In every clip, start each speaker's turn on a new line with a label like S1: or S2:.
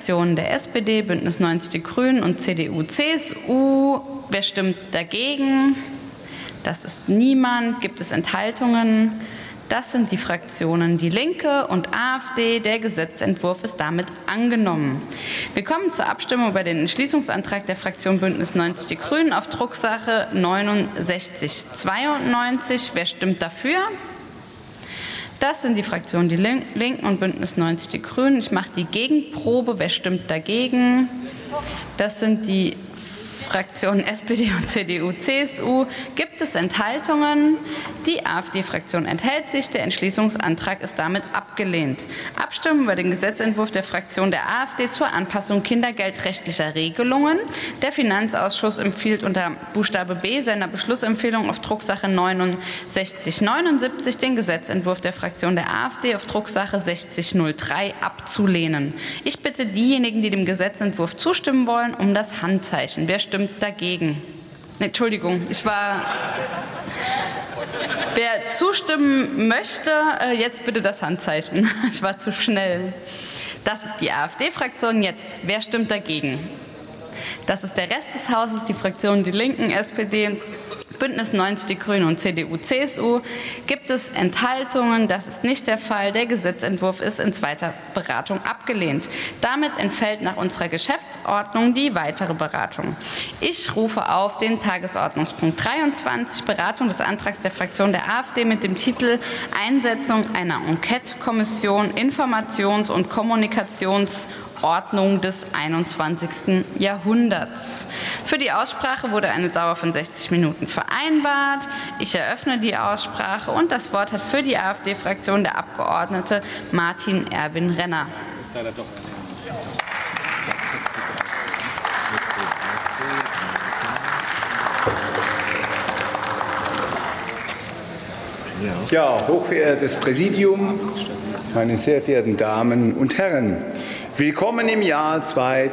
S1: Fraktionen der SPD, Bündnis 90 Die Grünen und CDU/CSU. Wer stimmt dagegen? Das ist niemand. Gibt es Enthaltungen? Das sind die Fraktionen Die Linke und AfD. Der Gesetzentwurf ist damit angenommen. Wir kommen zur Abstimmung über den Entschließungsantrag der Fraktion Bündnis 90 Die Grünen auf Drucksache 6992. Wer stimmt dafür? Das sind die Fraktionen Die Linken und Bündnis 90 Die Grünen. Ich mache die Gegenprobe. Wer stimmt dagegen? Das sind die Fraktionen SPD und CDU/CSU. Gibt es Enthaltungen? Die AfD-Fraktion enthält sich. Der Entschließungsantrag ist damit abgelehnt. Abstimmen über den Gesetzentwurf der Fraktion der AfD zur Anpassung kindergeldrechtlicher Regelungen. Der Finanzausschuss empfiehlt unter Buchstabe B seiner Beschlussempfehlung auf Drucksache 6979 den Gesetzentwurf der Fraktion der AfD auf Drucksache 6003 abzulehnen. Ich bitte diejenigen, die dem Gesetzentwurf zustimmen wollen, um das Handzeichen. Wer stimmt dagegen? Entschuldigung, wer zustimmen möchte, jetzt bitte das Handzeichen. Ich war zu schnell. Das ist die AfD-Fraktion. Jetzt, wer stimmt dagegen? Das ist der Rest des Hauses, die Fraktionen Die Linken, SPD, Bündnis 90 Die Grünen und CDU/CSU. Gibt es Enthaltungen? Das ist nicht der Fall. Der Gesetzentwurf ist in zweiter Beratung abgelehnt. Damit entfällt nach unserer Geschäftsordnung die weitere Beratung. Ich rufe auf den Tagesordnungspunkt 23, Beratung des Antrags der Fraktion der AfD mit dem Titel Einsetzung einer Enquete-Kommission Informations- und Kommunikationsordnung des 21. Jahrhunderts. Für die Aussprache wurde eine Dauer von 60 Minuten vereinbart. Ich eröffne die Aussprache und das Wort hat für die AfD-Fraktion der Abgeordnete Martin Erwin Renner.
S2: Ja, hochverehrtes Präsidium, meine sehr verehrten Damen und Herren, willkommen im Jahr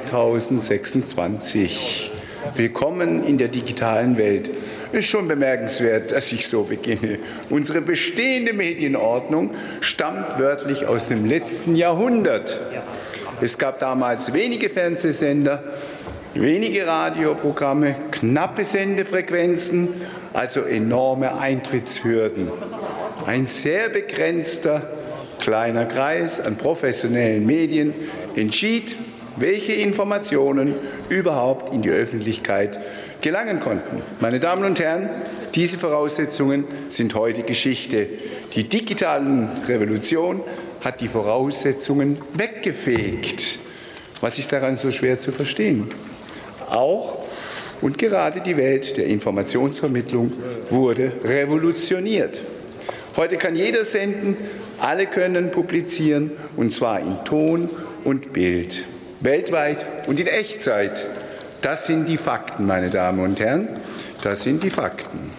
S2: 2026. Willkommen in der digitalen Welt. Es ist schon bemerkenswert, dass ich so beginne. Unsere bestehende Medienordnung stammt wörtlich aus dem letzten Jahrhundert. Es gab damals wenige Fernsehsender, wenige Radioprogramme, knappe Sendefrequenzen, also enorme Eintrittshürden. Ein sehr begrenzter kleiner Kreis an professionellen Medien entschied, welche Informationen überhaupt in die Öffentlichkeit gelangen konnten. Meine Damen und Herren, diese Voraussetzungen sind heute Geschichte. Die digitale Revolution hat die Voraussetzungen weggefegt. Was ist daran so schwer zu verstehen? Auch und gerade die Welt der Informationsvermittlung wurde revolutioniert. Heute kann jeder senden, alle können publizieren, und zwar in Ton und Bild, weltweit und in Echtzeit. Das sind die Fakten, meine Damen und Herren, das sind die Fakten.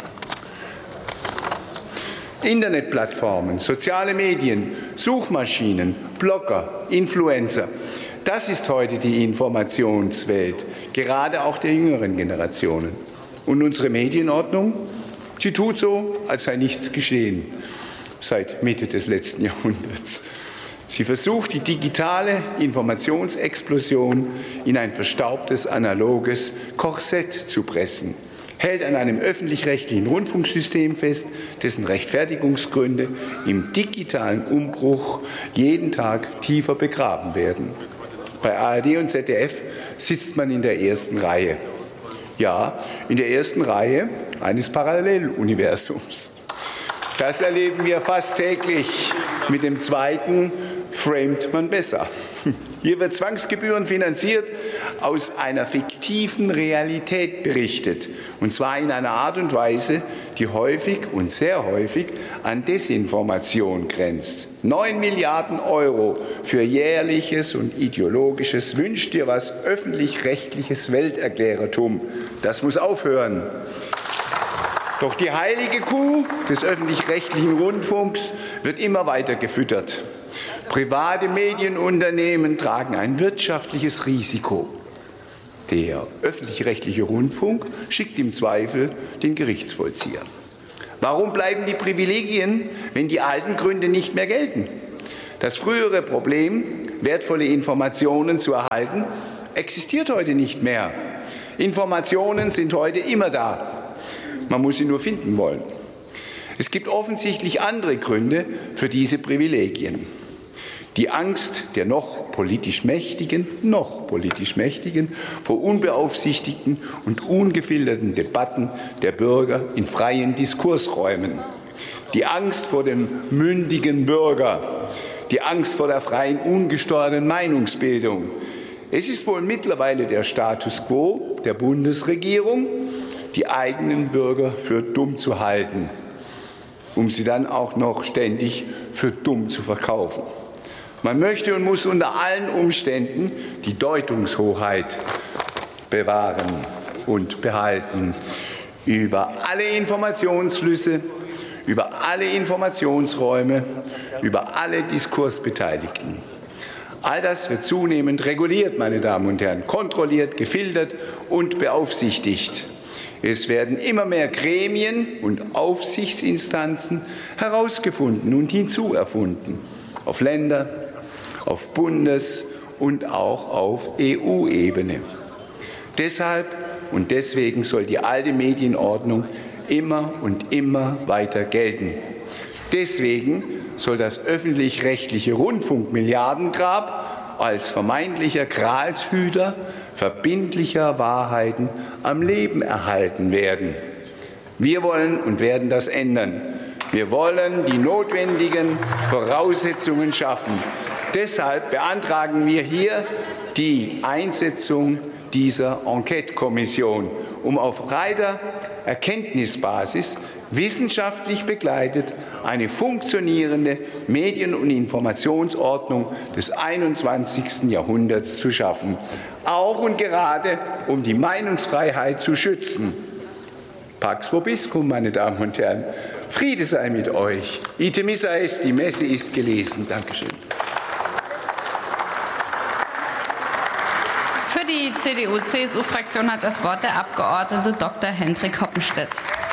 S2: Internetplattformen, soziale Medien, Suchmaschinen, Blogger, Influencer. Das ist heute die Informationswelt, gerade auch der jüngeren Generationen. Und unsere Medienordnung, sie tut so, als sei nichts geschehen seit Mitte des letzten Jahrhunderts. Sie versucht, die digitale Informationsexplosion in ein verstaubtes, analoges Korsett zu pressen, hält an einem öffentlich-rechtlichen Rundfunksystem fest, dessen Rechtfertigungsgründe im digitalen Umbruch jeden Tag tiefer begraben werden. Bei ARD und ZDF sitzt man in der ersten Reihe. Ja, in der ersten Reihe eines Paralleluniversums. Das erleben wir fast täglich. Mit dem zweiten framet man besser. Hier wird zwangsgebührenfinanziert aus einer fiktiven Realität berichtet, und zwar in einer Art und Weise, die häufig und sehr häufig an Desinformation grenzt. 9 Milliarden Euro für jährliches und ideologisches Wünsch dir was öffentlich-rechtliches Welterklärertum. Das muss aufhören. Doch die heilige Kuh des öffentlich-rechtlichen Rundfunks wird immer weiter gefüttert. Private Medienunternehmen tragen ein wirtschaftliches Risiko. Der öffentlich-rechtliche Rundfunk schickt im Zweifel den Gerichtsvollzieher. Warum bleiben die Privilegien, wenn die alten Gründe nicht mehr gelten? Das frühere Problem wertvolle Informationen zu erhalten, existiert heute nicht mehr. Informationen sind heute immer da. Man muss sie nur finden wollen. Es gibt offensichtlich andere Gründe für diese Privilegien. Die Angst der noch politisch Mächtigen vor unbeaufsichtigten und ungefilterten Debatten der Bürger in freien Diskursräumen. Die Angst vor dem mündigen Bürger. Die Angst vor der freien, ungesteuerten Meinungsbildung. Es ist wohl mittlerweile der Status quo der Bundesregierung, die eigenen Bürger für dumm zu halten, um sie dann auch noch ständig für dumm zu verkaufen. Man möchte und muss unter allen Umständen die Deutungshoheit bewahren und behalten über alle Informationsflüsse, über alle Informationsräume, über alle Diskursbeteiligten. All das wird zunehmend reguliert, meine Damen und Herren, kontrolliert, gefiltert und beaufsichtigt. Es werden immer mehr Gremien und Aufsichtsinstanzen herausgefunden und hinzuerfunden, auf Länder-, auf Bundes- und auch auf EU-Ebene. Deshalb und deswegen soll die alte Medienordnung immer und immer weiter gelten. Deswegen soll das öffentlich-rechtliche Rundfunkmilliardengrab als vermeintlicher Gralshüter verbindlicher Wahrheiten am Leben erhalten werden. Wir wollen und werden das ändern. Wir wollen die notwendigen Voraussetzungen schaffen. Deshalb beantragen wir hier die Einsetzung dieser Enquete-Kommission, um auf breiter Erkenntnisbasis wissenschaftlich begleitet eine funktionierende Medien- und Informationsordnung des 21. Jahrhunderts zu schaffen, auch und gerade um die Meinungsfreiheit zu schützen. Pax vobiscum, meine Damen und Herren. Friede sei mit euch. Ite missa est, die Messe ist gelesen. Dankeschön.
S1: Für die CDU-CSU-Fraktion hat das Wort der Abgeordnete Dr. Hendrik Hoppenstedt.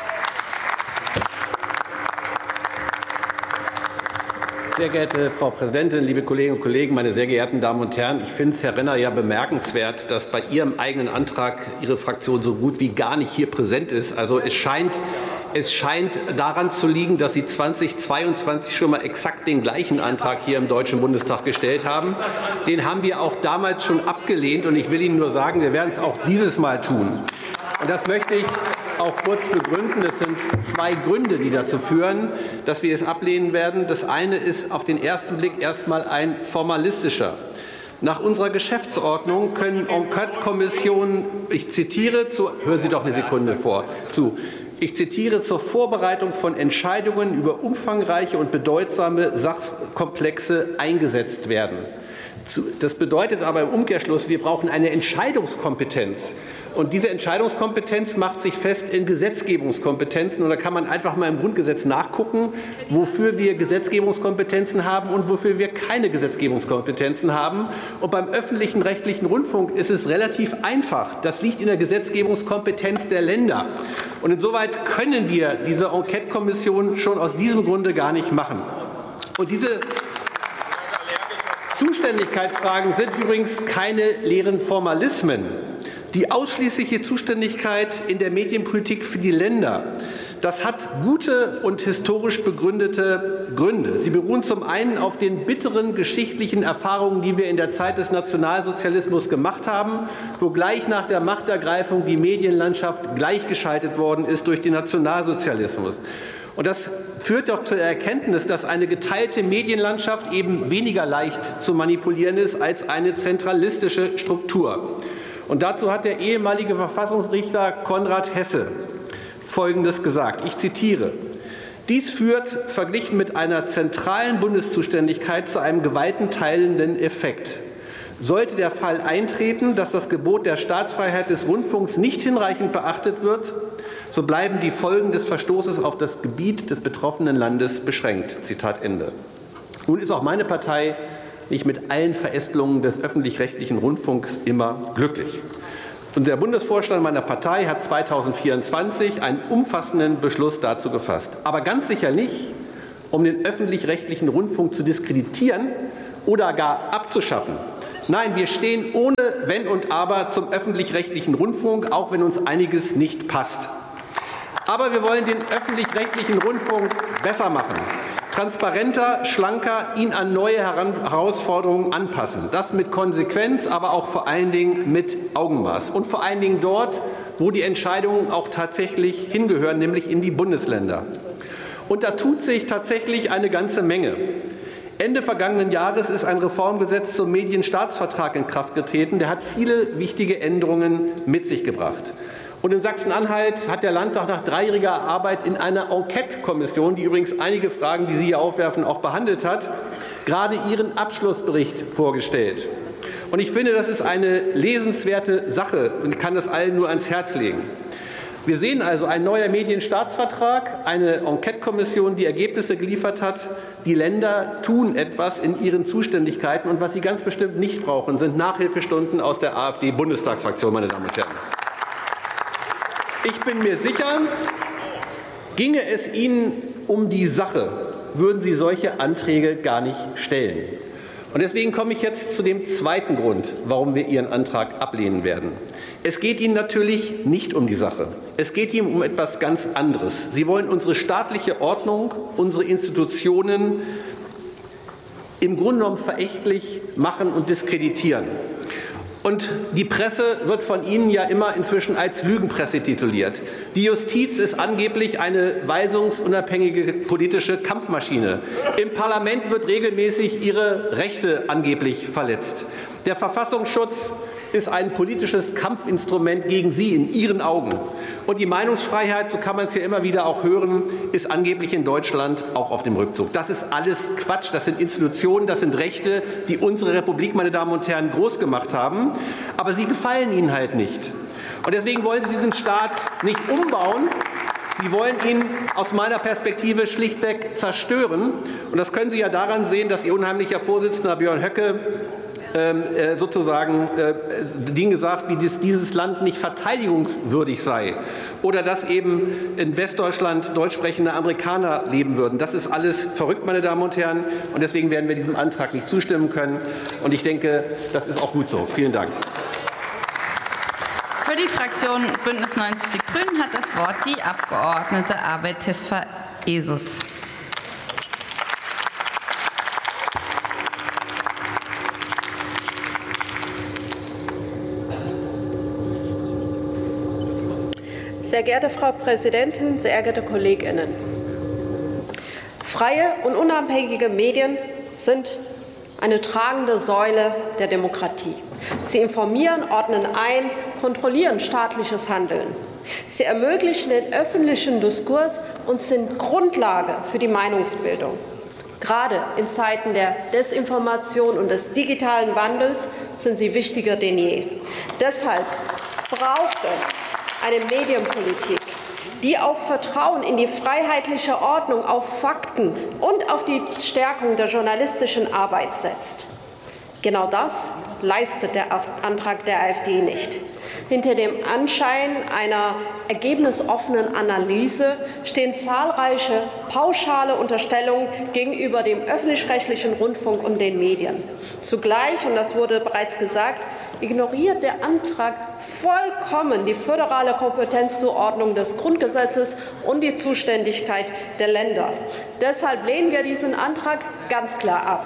S3: Sehr geehrte Frau Präsidentin, liebe Kolleginnen und Kollegen, meine sehr geehrten Damen und Herren! Ich finde es, Herr Renner, ja bemerkenswert, dass bei Ihrem eigenen Antrag Ihre Fraktion so gut wie gar nicht hier präsent ist. Also es scheint daran zu liegen, dass Sie 2022 schon mal exakt den gleichen Antrag hier im Deutschen Bundestag gestellt haben. Den haben wir auch damals schon abgelehnt. Und ich will Ihnen nur sagen, wir werden es auch dieses Mal tun. Und das möchte ich auch kurz begründen. Es sind zwei Gründe, die dazu führen, dass wir es ablehnen werden. Das eine ist auf den ersten Blick erstmal ein formalistischer. Nach unserer Geschäftsordnung können Enquete-Kommissionen, ich zitiere, hören Sie doch eine Sekunde ich zitiere, zur Vorbereitung von Entscheidungen über umfangreiche und bedeutsame Sachkomplexe eingesetzt werden. Das bedeutet aber im Umkehrschluss, wir brauchen eine Entscheidungskompetenz. Und diese Entscheidungskompetenz macht sich fest in Gesetzgebungskompetenzen. Und da kann man einfach mal im Grundgesetz nachgucken, wofür wir Gesetzgebungskompetenzen haben und wofür wir keine Gesetzgebungskompetenzen haben. Und beim öffentlichen rechtlichen Rundfunk ist es relativ einfach. Das liegt in der Gesetzgebungskompetenz der Länder. Und insoweit können wir diese Enquete-Kommission schon aus diesem Grunde gar nicht machen. Und diese Zuständigkeitsfragen sind übrigens keine leeren Formalismen. Die ausschließliche Zuständigkeit in der Medienpolitik für die Länder, das hat gute und historisch begründete Gründe. Sie beruhen zum einen auf den bitteren geschichtlichen Erfahrungen, die wir in der Zeit des Nationalsozialismus gemacht haben, wo gleich nach der Machtergreifung die Medienlandschaft gleichgeschaltet worden ist durch den Nationalsozialismus. Und das führt doch zur Erkenntnis, dass eine geteilte Medienlandschaft eben weniger leicht zu manipulieren ist als eine zentralistische Struktur. Und dazu hat der ehemalige Verfassungsrichter Konrad Hesse Folgendes gesagt. Ich zitiere: Dies führt, verglichen mit einer zentralen Bundeszuständigkeit, zu einem gewaltenteilenden Effekt. Sollte der Fall eintreten, dass das Gebot der Staatsfreiheit des Rundfunks nicht hinreichend beachtet wird, so bleiben die Folgen des Verstoßes auf das Gebiet des betroffenen Landes beschränkt. Zitat Ende. Nun ist auch meine Partei nicht mit allen Verästelungen des öffentlich-rechtlichen Rundfunks immer glücklich. Und der Bundesvorstand meiner Partei hat 2024 einen umfassenden Beschluss dazu gefasst. Aber ganz sicher nicht, um den öffentlich-rechtlichen Rundfunk zu diskreditieren oder gar abzuschaffen. Nein, wir stehen ohne Wenn und Aber zum öffentlich-rechtlichen Rundfunk, auch wenn uns einiges nicht passt. Aber wir wollen den öffentlich-rechtlichen Rundfunk besser machen, transparenter, schlanker, ihn an neue Herausforderungen anpassen. Das mit Konsequenz, aber auch vor allen Dingen mit Augenmaß. Und vor allen Dingen dort, wo die Entscheidungen auch tatsächlich hingehören, nämlich in die Bundesländer. Und da tut sich tatsächlich eine ganze Menge. Ende vergangenen Jahres ist ein Reformgesetz zum Medienstaatsvertrag in Kraft getreten. Der hat viele wichtige Änderungen mit sich gebracht. Und in Sachsen-Anhalt hat der Landtag nach 3-jähriger Arbeit in einer Enquete-Kommission, die übrigens einige Fragen, die Sie hier aufwerfen, auch behandelt hat, gerade ihren Abschlussbericht vorgestellt. Und ich finde, das ist eine lesenswerte Sache und kann das allen nur ans Herz legen. Wir sehen also ein neuer Medienstaatsvertrag, eine Enquete-Kommission, die Ergebnisse geliefert hat. Die Länder tun etwas in ihren Zuständigkeiten. Und was sie ganz bestimmt nicht brauchen, sind Nachhilfestunden aus der AfD-Bundestagsfraktion, meine Damen und Herren. Ich bin mir sicher, ginge es Ihnen um die Sache, würden Sie solche Anträge gar nicht stellen. Und deswegen komme ich jetzt zu dem zweiten Grund, warum wir Ihren Antrag ablehnen werden. Es geht Ihnen natürlich nicht um die Sache. Es geht Ihnen um etwas ganz anderes. Sie wollen unsere staatliche Ordnung, unsere Institutionen im Grunde genommen verächtlich machen und diskreditieren. Und die Presse wird von Ihnen ja immer inzwischen als Lügenpresse tituliert. Die Justiz ist angeblich eine weisungsunabhängige politische Kampfmaschine. Im Parlament wird regelmäßig ihre Rechte angeblich verletzt. Der Verfassungsschutz ist ein politisches Kampfinstrument gegen Sie in Ihren Augen. Und die Meinungsfreiheit, so kann man es ja immer wieder auch hören, ist angeblich in Deutschland auch auf dem Rückzug. Das ist alles Quatsch. Das sind Institutionen, das sind Rechte, die unsere Republik, meine Damen und Herren, groß gemacht haben. Aber sie gefallen Ihnen halt nicht. Und deswegen wollen Sie diesen Staat nicht umbauen. Sie wollen ihn aus meiner Perspektive schlichtweg zerstören. Und das können Sie ja daran sehen, dass Ihr unheimlicher Vorsitzender Björn Höcke sozusagen Dinge sagt, wie dieses Land nicht verteidigungswürdig sei oder dass eben in Westdeutschland deutsch sprechende Amerikaner leben würden. Das ist alles verrückt, meine Damen und Herren, und deswegen werden wir diesem Antrag nicht zustimmen können. Und ich denke, das ist auch gut so. Vielen Dank.
S1: Für die Fraktion Bündnis 90 Die Grünen hat das Wort die Abgeordnete Abed Tesfayesus.
S4: Sehr geehrte Frau Präsidentin, sehr geehrte KollegInnen! Freie und unabhängige Medien sind eine tragende Säule der Demokratie. Sie informieren, ordnen ein, kontrollieren staatliches Handeln. Sie ermöglichen den öffentlichen Diskurs und sind Grundlage für die Meinungsbildung. Gerade in Zeiten der Desinformation und des digitalen Wandels sind sie wichtiger denn je. Deshalb braucht es eine Medienpolitik, die auf Vertrauen in die freiheitliche Ordnung, auf Fakten und auf die Stärkung der journalistischen Arbeit setzt. Genau das leistet der Antrag der AfD nicht. Hinter dem Anschein einer ergebnisoffenen Analyse stehen zahlreiche pauschale Unterstellungen gegenüber dem öffentlich-rechtlichen Rundfunk und den Medien. Zugleich, und das wurde bereits gesagt, ignoriert der Antrag vollkommen die föderale Kompetenzzuordnung des Grundgesetzes und die Zuständigkeit der Länder. Deshalb lehnen wir diesen Antrag ganz klar ab.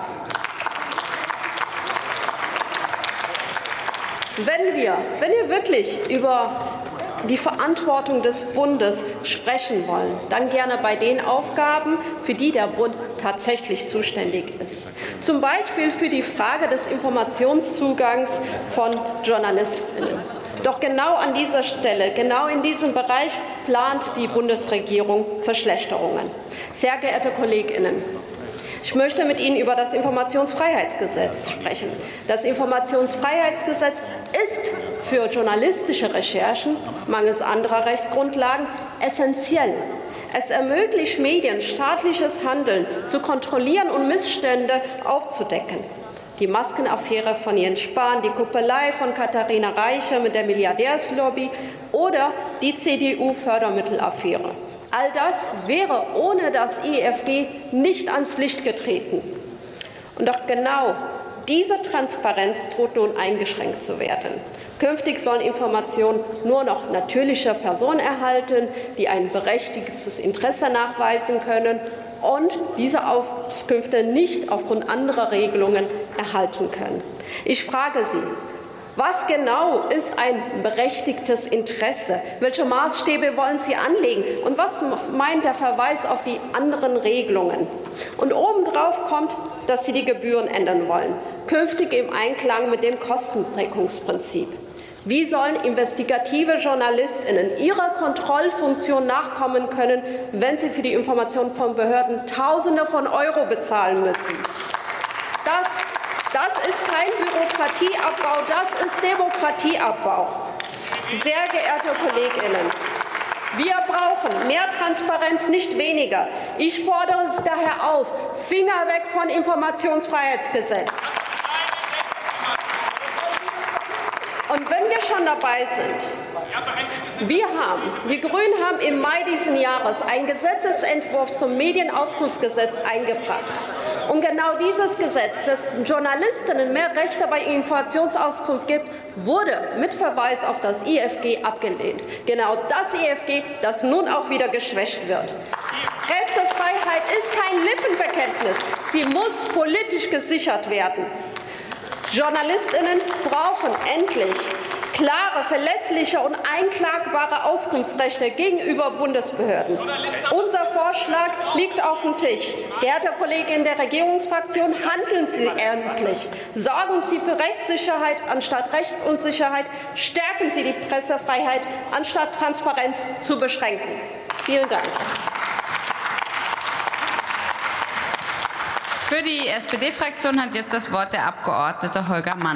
S4: Wenn wir wirklich über die Verantwortung des Bundes sprechen wollen, dann gerne bei den Aufgaben, für die der Bund tatsächlich zuständig ist. Zum Beispiel für die Frage des Informationszugangs von JournalistInnen. Doch genau an dieser Stelle, genau in diesem Bereich plant die Bundesregierung Verschlechterungen. Sehr geehrte KollegInnen, ich möchte mit Ihnen über das Informationsfreiheitsgesetz sprechen. Das Informationsfreiheitsgesetz ist für journalistische Recherchen mangels anderer Rechtsgrundlagen essentiell. Es ermöglicht Medien, staatliches Handeln zu kontrollieren und Missstände aufzudecken. Die Maskenaffäre von Jens Spahn, die Kuppelei von Katharina Reiche mit der Milliardärslobby oder die CDU-Fördermittelaffäre. All das wäre ohne das IFG nicht ans Licht getreten. Und doch genau diese Transparenz droht nun eingeschränkt zu werden. Künftig sollen Informationen nur noch natürliche Personen erhalten, die ein berechtigtes Interesse nachweisen können und diese Auskünfte nicht aufgrund anderer Regelungen erhalten können. Ich frage Sie, was genau ist ein berechtigtes Interesse? Welche Maßstäbe wollen Sie anlegen? Und was meint der Verweis auf die anderen Regelungen? Und obendrauf kommt, dass Sie die Gebühren ändern wollen, künftig im Einklang mit dem Kostendeckungsprinzip. Wie sollen investigative JournalistInnen ihrer Kontrollfunktion nachkommen können, wenn sie für die Information von Behörden Tausende von Euro bezahlen müssen? Das ist kein Bürokratieabbau, das ist Demokratieabbau. Sehr geehrte KollegInnen, wir brauchen mehr Transparenz, nicht weniger. Ich fordere Sie daher auf, Finger weg vom Informationsfreiheitsgesetz. Und wenn wir schon dabei sind, die Grünen haben im Mai diesen Jahres einen Gesetzesentwurf zum Medienauskunftsgesetz eingebracht. Und genau dieses Gesetz, das Journalistinnen mehr Rechte bei Informationsauskunft gibt, wurde mit Verweis auf das IFG abgelehnt. Genau das IFG, das nun auch wieder geschwächt wird. Pressefreiheit ist kein Lippenbekenntnis. Sie muss politisch gesichert werden. JournalistInnen brauchen endlich klare, verlässliche und einklagbare Auskunftsrechte gegenüber Bundesbehörden. Unser Vorschlag liegt auf dem Tisch. Geehrte Kolleginnen der Regierungsfraktion, handeln Sie endlich. Sorgen Sie für Rechtssicherheit anstatt Rechtsunsicherheit. Stärken Sie die Pressefreiheit anstatt Transparenz zu beschränken. Vielen Dank.
S1: Für die SPD-Fraktion hat jetzt das Wort der Abgeordnete Holger Mann.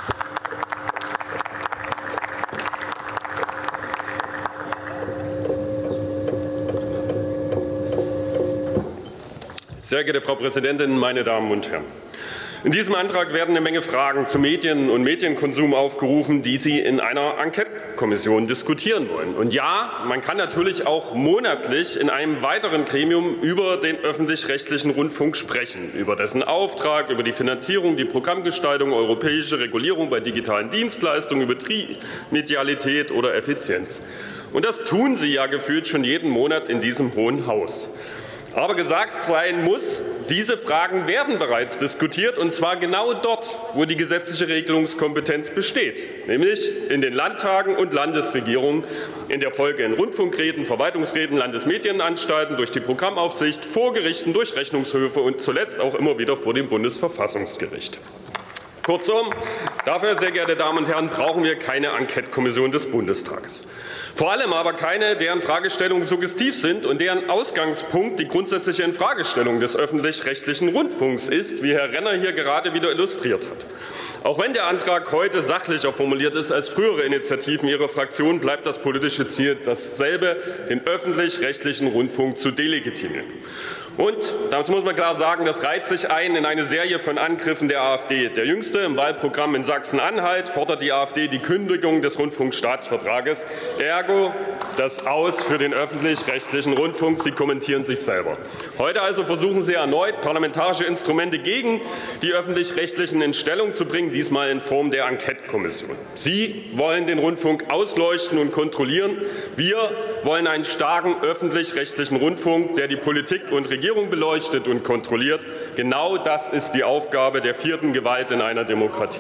S5: Sehr geehrte Frau Präsidentin, meine Damen und Herren! In diesem Antrag werden eine Menge Fragen zu Medien und Medienkonsum aufgerufen, die Sie in einer Enquetekommission diskutieren wollen. Und ja, man kann natürlich auch monatlich in einem weiteren Gremium über den öffentlich-rechtlichen Rundfunk sprechen, über dessen Auftrag, über die Finanzierung, die Programmgestaltung, europäische Regulierung bei digitalen Dienstleistungen, über Medialität oder Effizienz. Und das tun Sie ja gefühlt schon jeden Monat in diesem Hohen Haus. Aber gesagt sein muss, diese Fragen werden bereits diskutiert, und zwar genau dort, wo die gesetzliche Regelungskompetenz besteht, nämlich in den Landtagen und Landesregierungen, in der Folge in Rundfunkräten, Verwaltungsräten, Landesmedienanstalten, durch die Programmaufsicht, vor Gerichten, durch Rechnungshöfe und zuletzt auch immer wieder vor dem Bundesverfassungsgericht. Kurzum, dafür, sehr geehrte Damen und Herren, brauchen wir keine Enquetekommission des Bundestages. Vor allem aber keine, deren Fragestellungen suggestiv sind und deren Ausgangspunkt die grundsätzliche Infragestellung des öffentlich-rechtlichen Rundfunks ist, wie Herr Renner hier gerade wieder illustriert hat. Auch wenn der Antrag heute sachlicher formuliert ist als frühere Initiativen Ihrer Fraktion, bleibt das politische Ziel dasselbe, den öffentlich-rechtlichen Rundfunk zu delegitimieren. Und, das muss man klar sagen, das reiht sich ein in eine Serie von Angriffen der AfD. Der jüngste im Wahlprogramm in Sachsen-Anhalt fordert die AfD die Kündigung des Rundfunkstaatsvertrages. Ergo das Aus für den öffentlich-rechtlichen Rundfunk. Sie kommentieren sich selber. Heute also versuchen Sie erneut, parlamentarische Instrumente gegen die öffentlich-rechtlichen in Stellung zu bringen, diesmal in Form der Enquetekommission. Sie wollen den Rundfunk ausleuchten und kontrollieren. Wir wollen einen starken öffentlich-rechtlichen Rundfunk, der die Politik und Regierung beleuchtet und kontrolliert. Genau das ist die Aufgabe der vierten Gewalt in einer Demokratie.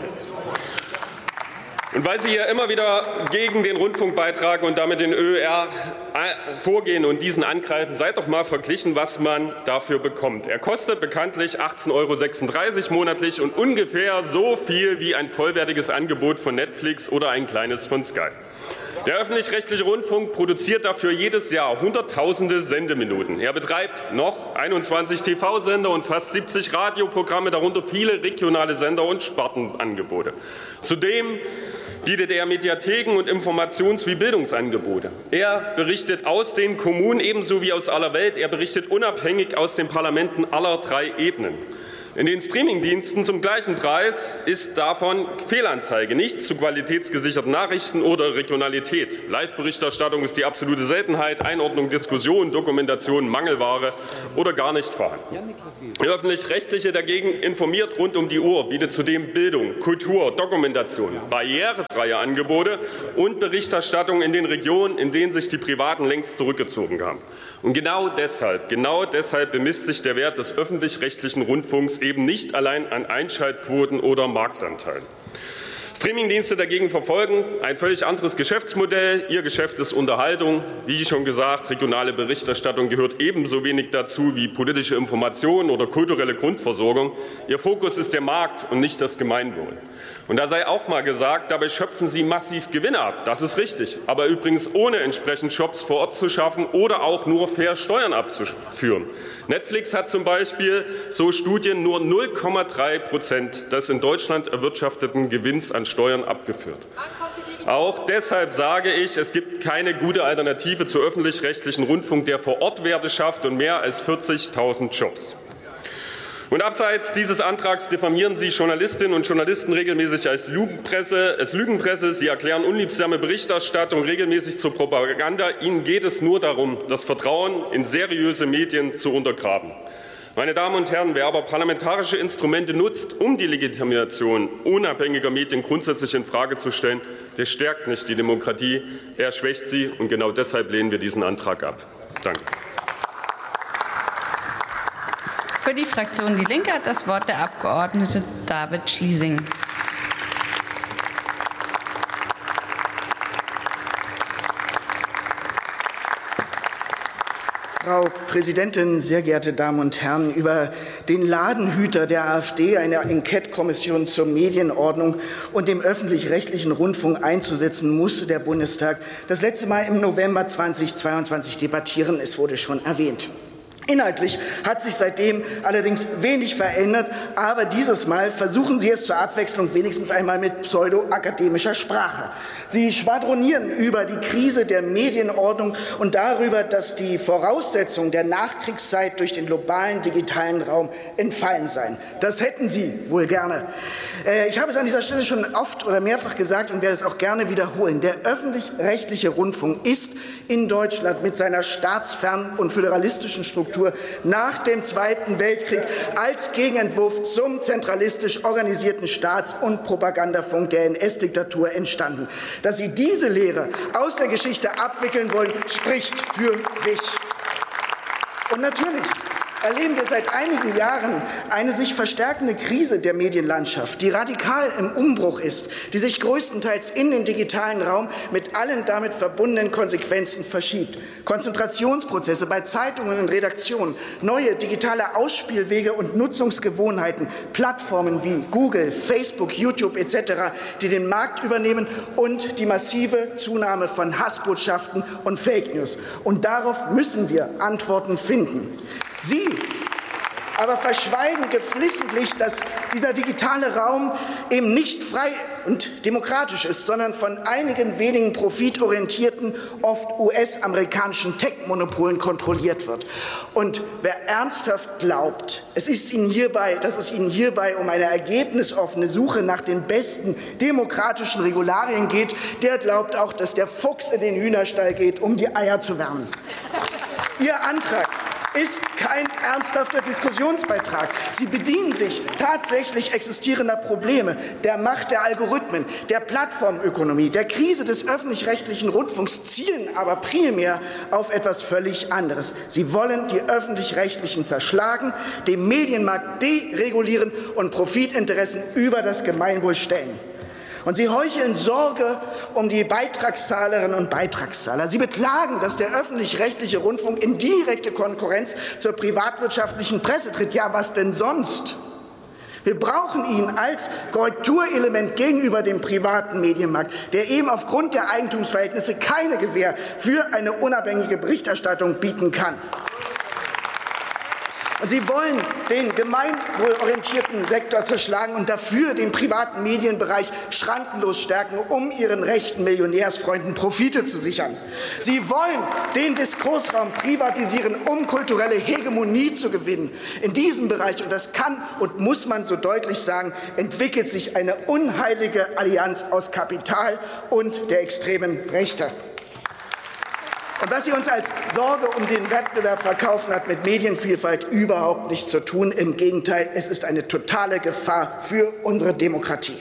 S5: Und weil Sie ja immer wieder gegen den Rundfunkbeitrag und damit den ÖR vorgehen und diesen angreifen, seid doch mal verglichen, was man dafür bekommt. Er kostet bekanntlich 18,36 € monatlich und ungefähr so viel wie ein vollwertiges Angebot von Netflix oder ein kleines von Sky. Der öffentlich-rechtliche Rundfunk produziert dafür jedes Jahr Hunderttausende Sendeminuten. Er betreibt noch 21 TV-Sender und fast 70 Radioprogramme, darunter viele regionale Sender und Spartenangebote. Zudem bietet er Mediatheken und Informations- wie Bildungsangebote. Er berichtet aus den Kommunen ebenso wie aus aller Welt. Er berichtet unabhängig aus den Parlamenten aller drei Ebenen. In den Streamingdiensten zum gleichen Preis ist davon Fehlanzeige, nichts zu qualitätsgesicherten Nachrichten oder Regionalität. Live-Berichterstattung ist die absolute Seltenheit, Einordnung, Diskussion, Dokumentation, Mangelware oder gar nicht vorhanden. Die Öffentlich-Rechtliche dagegen informiert rund um die Uhr, bietet zudem Bildung, Kultur, Dokumentation, barrierefreie Angebote und Berichterstattung in den Regionen, in denen sich die Privaten längst zurückgezogen haben. Und genau deshalb bemisst sich der Wert des öffentlich-rechtlichen Rundfunks eben nicht allein an Einschaltquoten oder Marktanteilen. Streamingdienste dagegen verfolgen ein völlig anderes Geschäftsmodell. Ihr Geschäft ist Unterhaltung. Wie schon gesagt, regionale Berichterstattung gehört ebenso wenig dazu wie politische Information oder kulturelle Grundversorgung. Ihr Fokus ist der Markt und nicht das Gemeinwohl. Und da sei auch mal gesagt, dabei schöpfen sie massiv Gewinne ab. Das ist richtig. Aber übrigens ohne entsprechend Jobs vor Ort zu schaffen oder auch nur fair Steuern abzuführen. Netflix hat zum Beispiel, so Studien, nur 0,3% des in Deutschland erwirtschafteten Gewinns an Steuern abgeführt. Auch deshalb sage ich, es gibt keine gute Alternative zu öffentlich-rechtlichen Rundfunk, der vor Ort Werte schafft und mehr als 40.000 Jobs. Und abseits dieses Antrags diffamieren Sie Journalistinnen und Journalisten regelmäßig als Lügenpresse. Sie erklären unliebsame Berichterstattung regelmäßig zur Propaganda. Ihnen geht es nur darum, das Vertrauen in seriöse Medien zu untergraben. Meine Damen und Herren, wer aber parlamentarische Instrumente nutzt, um die Legitimation unabhängiger Medien grundsätzlich infrage zu stellen, der stärkt nicht die Demokratie, er schwächt sie. Und genau deshalb lehnen wir diesen Antrag ab. Danke.
S1: Für die Fraktion Die Linke hat das Wort der Abgeordnete David Schliesing.
S6: Frau Präsidentin, sehr geehrte Damen und Herren! Über den Ladenhüter der AfD, eine Enquete-Kommission zur Medienordnung und dem öffentlich-rechtlichen Rundfunk einzusetzen, musste der Bundestag das letzte Mal im November 2022 debattieren. Es wurde schon erwähnt. Inhaltlich hat sich seitdem allerdings wenig verändert, aber dieses Mal versuchen Sie es zur Abwechslung wenigstens einmal mit pseudo-akademischer Sprache. Sie schwadronieren über die Krise der Medienordnung und darüber, dass die Voraussetzungen der Nachkriegszeit durch den globalen digitalen Raum entfallen seien. Das hätten Sie wohl gerne. Ich habe es an dieser Stelle schon oft oder mehrfach gesagt und werde es auch gerne wiederholen. Der öffentlich-rechtliche Rundfunk ist in Deutschland mit seiner staatsfernen und föderalistischen Struktur nach dem Zweiten Weltkrieg als Gegenentwurf zum zentralistisch organisierten Staats- und Propagandafunk der NS-Diktatur entstanden. Dass Sie diese Lehre aus der Geschichte abwickeln wollen, spricht für sich. Und natürlich erleben wir seit einigen Jahren eine sich verstärkende Krise der Medienlandschaft, die radikal im Umbruch ist, die sich größtenteils in den digitalen Raum mit allen damit verbundenen Konsequenzen verschiebt. Konzentrationsprozesse bei Zeitungen und Redaktionen, neue digitale Ausspielwege und Nutzungsgewohnheiten, Plattformen wie Google, Facebook, YouTube etc., die den Markt übernehmen und die massive Zunahme von Hassbotschaften und Fake News. Und darauf müssen wir Antworten finden. Sie aber verschweigen geflissentlich, dass dieser digitale Raum eben nicht frei und demokratisch ist, sondern von einigen wenigen profitorientierten, oft US-amerikanischen Tech-Monopolen kontrolliert wird. Und wer ernsthaft glaubt, dass es Ihnen hierbei um eine ergebnisoffene Suche nach den besten demokratischen Regularien geht, der glaubt auch, dass der Fuchs in den Hühnerstall geht, um die Eier zu wärmen. Ihr Antrag ist kein ernsthafter Diskussionsbeitrag. Sie bedienen sich tatsächlich existierender Probleme, der Macht der Algorithmen, der Plattformökonomie, der Krise des öffentlich-rechtlichen Rundfunks, zielen aber primär auf etwas völlig anderes. Sie wollen die Öffentlich-Rechtlichen zerschlagen, den Medienmarkt deregulieren und Profitinteressen über das Gemeinwohl stellen. Und Sie heucheln Sorge um die Beitragszahlerinnen und Beitragszahler. Sie beklagen, dass der öffentlich-rechtliche Rundfunk in direkte Konkurrenz zur privatwirtschaftlichen Presse tritt. Ja, was denn sonst? Wir brauchen ihn als Korrekturelement gegenüber dem privaten Medienmarkt, der eben aufgrund der Eigentumsverhältnisse keine Gewähr für eine unabhängige Berichterstattung bieten kann. Und Sie wollen den gemeinwohlorientierten Sektor zerschlagen und dafür den privaten Medienbereich schrankenlos stärken, um Ihren rechten Millionärsfreunden Profite zu sichern. Sie wollen den Diskursraum privatisieren, um kulturelle Hegemonie zu gewinnen. In diesem Bereich, und das kann und muss man so deutlich sagen, entwickelt sich eine unheilige Allianz aus Kapital und der extremen Rechte. Und was Sie uns als Sorge um den Wettbewerb verkaufen, hat mit Medienvielfalt überhaupt nichts zu tun. Im Gegenteil, es ist eine totale Gefahr für unsere Demokratie.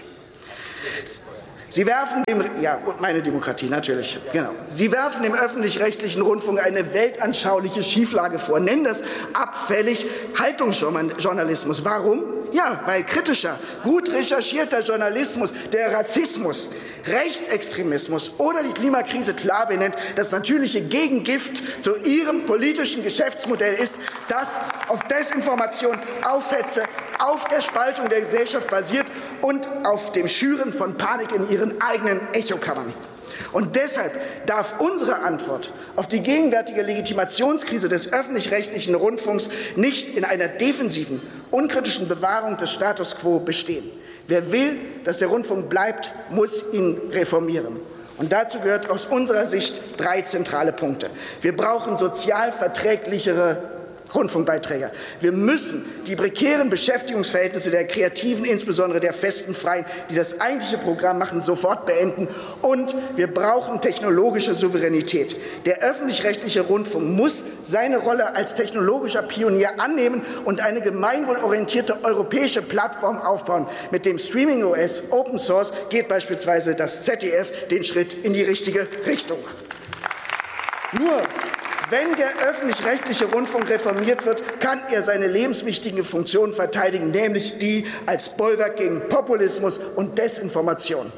S6: Sie werfen dem, ja, meine Demokratie, natürlich, genau. Sie werfen dem öffentlich-rechtlichen Rundfunk eine weltanschauliche Schieflage vor, nennen das abfällig Haltungsjournalismus. Warum? Ja, weil kritischer, gut recherchierter Journalismus, der Rassismus, Rechtsextremismus oder die Klimakrise klar benennt, das natürliche Gegengift zu ihrem politischen Geschäftsmodell ist, das auf Desinformation, auf Hetze, auf der Spaltung der Gesellschaft basiert und auf dem Schüren von Panik in ihren eigenen Echokammern. Und deshalb darf unsere Antwort auf die gegenwärtige Legitimationskrise des öffentlich-rechtlichen Rundfunks nicht in einer defensiven, unkritischen Bewahrung des Status quo bestehen. Wer will, dass der Rundfunk bleibt, muss ihn reformieren. Und dazu gehört aus unserer Sicht 3 zentrale Punkte. Wir brauchen sozial verträglichere Rundfunkbeiträge. Wir müssen die prekären Beschäftigungsverhältnisse der Kreativen, insbesondere der festen Freien, die das eigentliche Programm machen, sofort beenden. Und wir brauchen technologische Souveränität. Der öffentlich-rechtliche Rundfunk muss seine Rolle als technologischer Pionier annehmen und eine gemeinwohlorientierte europäische Plattform aufbauen. Mit dem Streaming OS Open Source geht beispielsweise das ZDF den Schritt in die richtige Richtung. Nur wenn der öffentlich-rechtliche Rundfunk reformiert wird, kann er seine lebenswichtigen Funktionen verteidigen, nämlich die als Bollwerk gegen Populismus und Desinformation.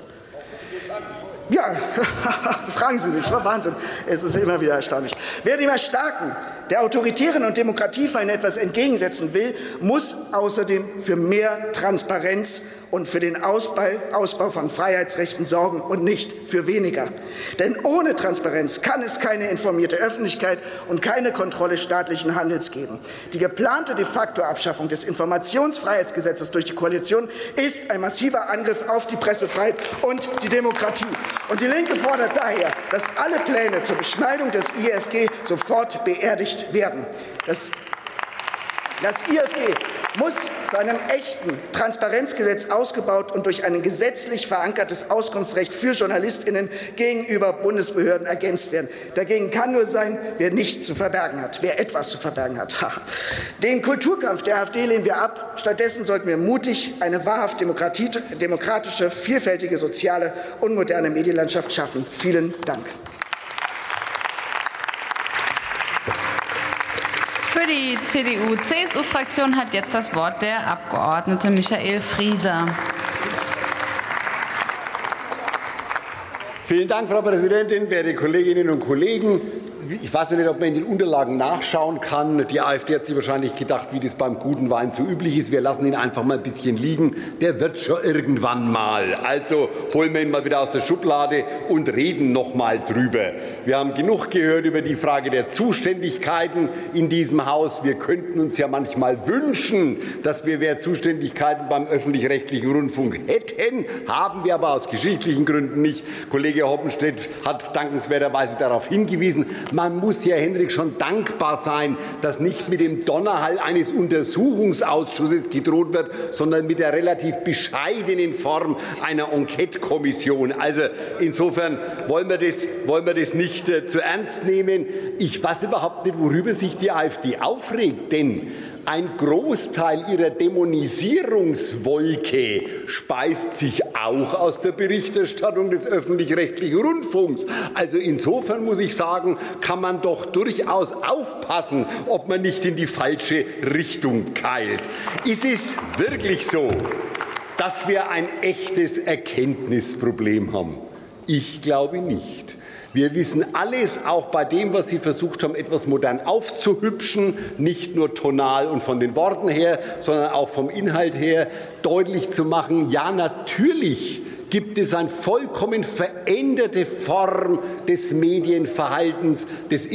S6: Ja, fragen Sie sich, Wahnsinn, es ist immer wieder erstaunlich. Wer dem Erstarken der autoritären und Demokratiefeinden etwas entgegensetzen will, muss außerdem für mehr Transparenz und für den Ausbau von Freiheitsrechten sorgen und nicht für weniger. Denn ohne Transparenz kann es keine informierte Öffentlichkeit und keine Kontrolle staatlichen Handels geben. Die geplante de facto Abschaffung des Informationsfreiheitsgesetzes durch die Koalition ist ein massiver Angriff auf die Pressefreiheit und die Demokratie. Und die Linke fordert daher, dass alle Pläne zur Beschneidung des IFG sofort beerdigt werden. Das IFG muss zu einem echten Transparenzgesetz ausgebaut und durch ein gesetzlich verankertes Auskunftsrecht für JournalistInnen gegenüber Bundesbehörden ergänzt werden. Dagegen kann nur sein, wer nichts zu verbergen hat, wer etwas zu verbergen hat. Den Kulturkampf der AfD lehnen wir ab. Stattdessen sollten wir mutig eine wahrhaft demokratische, vielfältige, soziale und moderne Medienlandschaft schaffen. Vielen Dank.
S1: Für die CDU-CSU-Fraktion hat jetzt das Wort der Abgeordnete Michael Frieser.
S7: Vielen Dank, Frau Präsidentin, werte Kolleginnen und Kollegen. Ich weiß ja nicht, ob man in den Unterlagen nachschauen kann. Die AfD hat sich wahrscheinlich gedacht, wie das beim guten Wein so üblich ist. Wir lassen ihn einfach mal ein bisschen liegen. Der wird schon irgendwann mal. Also holen wir ihn mal wieder aus der Schublade und reden noch mal drüber. Wir haben genug gehört über die Frage der Zuständigkeiten in diesem Haus. Wir könnten uns ja manchmal wünschen, dass wir mehr Zuständigkeiten beim öffentlich-rechtlichen Rundfunk hätten. Haben wir aber aus geschichtlichen Gründen nicht. Kollege Hoppenstedt hat dankenswerterweise darauf hingewiesen. Man muss ja, Henrik, schon dankbar sein, dass nicht mit dem Donnerhall eines Untersuchungsausschusses gedroht wird, sondern mit der relativ bescheidenen Form einer Enquete-Kommission. Also insofern wollen wir das nicht zu ernst nehmen. Ich weiß überhaupt nicht, worüber sich die AfD aufregt, denn ein Großteil ihrer Dämonisierungswolke speist sich auch aus der Berichterstattung des öffentlich-rechtlichen Rundfunks. Also insofern muss ich sagen, kann man doch durchaus aufpassen, ob man nicht in die falsche Richtung keilt. Ist es wirklich so, dass wir ein echtes Erkenntnisproblem haben? Ich glaube nicht. Wir wissen alles, auch bei dem, was Sie versucht haben, etwas modern aufzuhübschen, nicht nur tonal und von den Worten her, sondern auch vom Inhalt her deutlich zu machen, ja, natürlich gibt es eine vollkommen veränderte Form des Medienverhaltens, des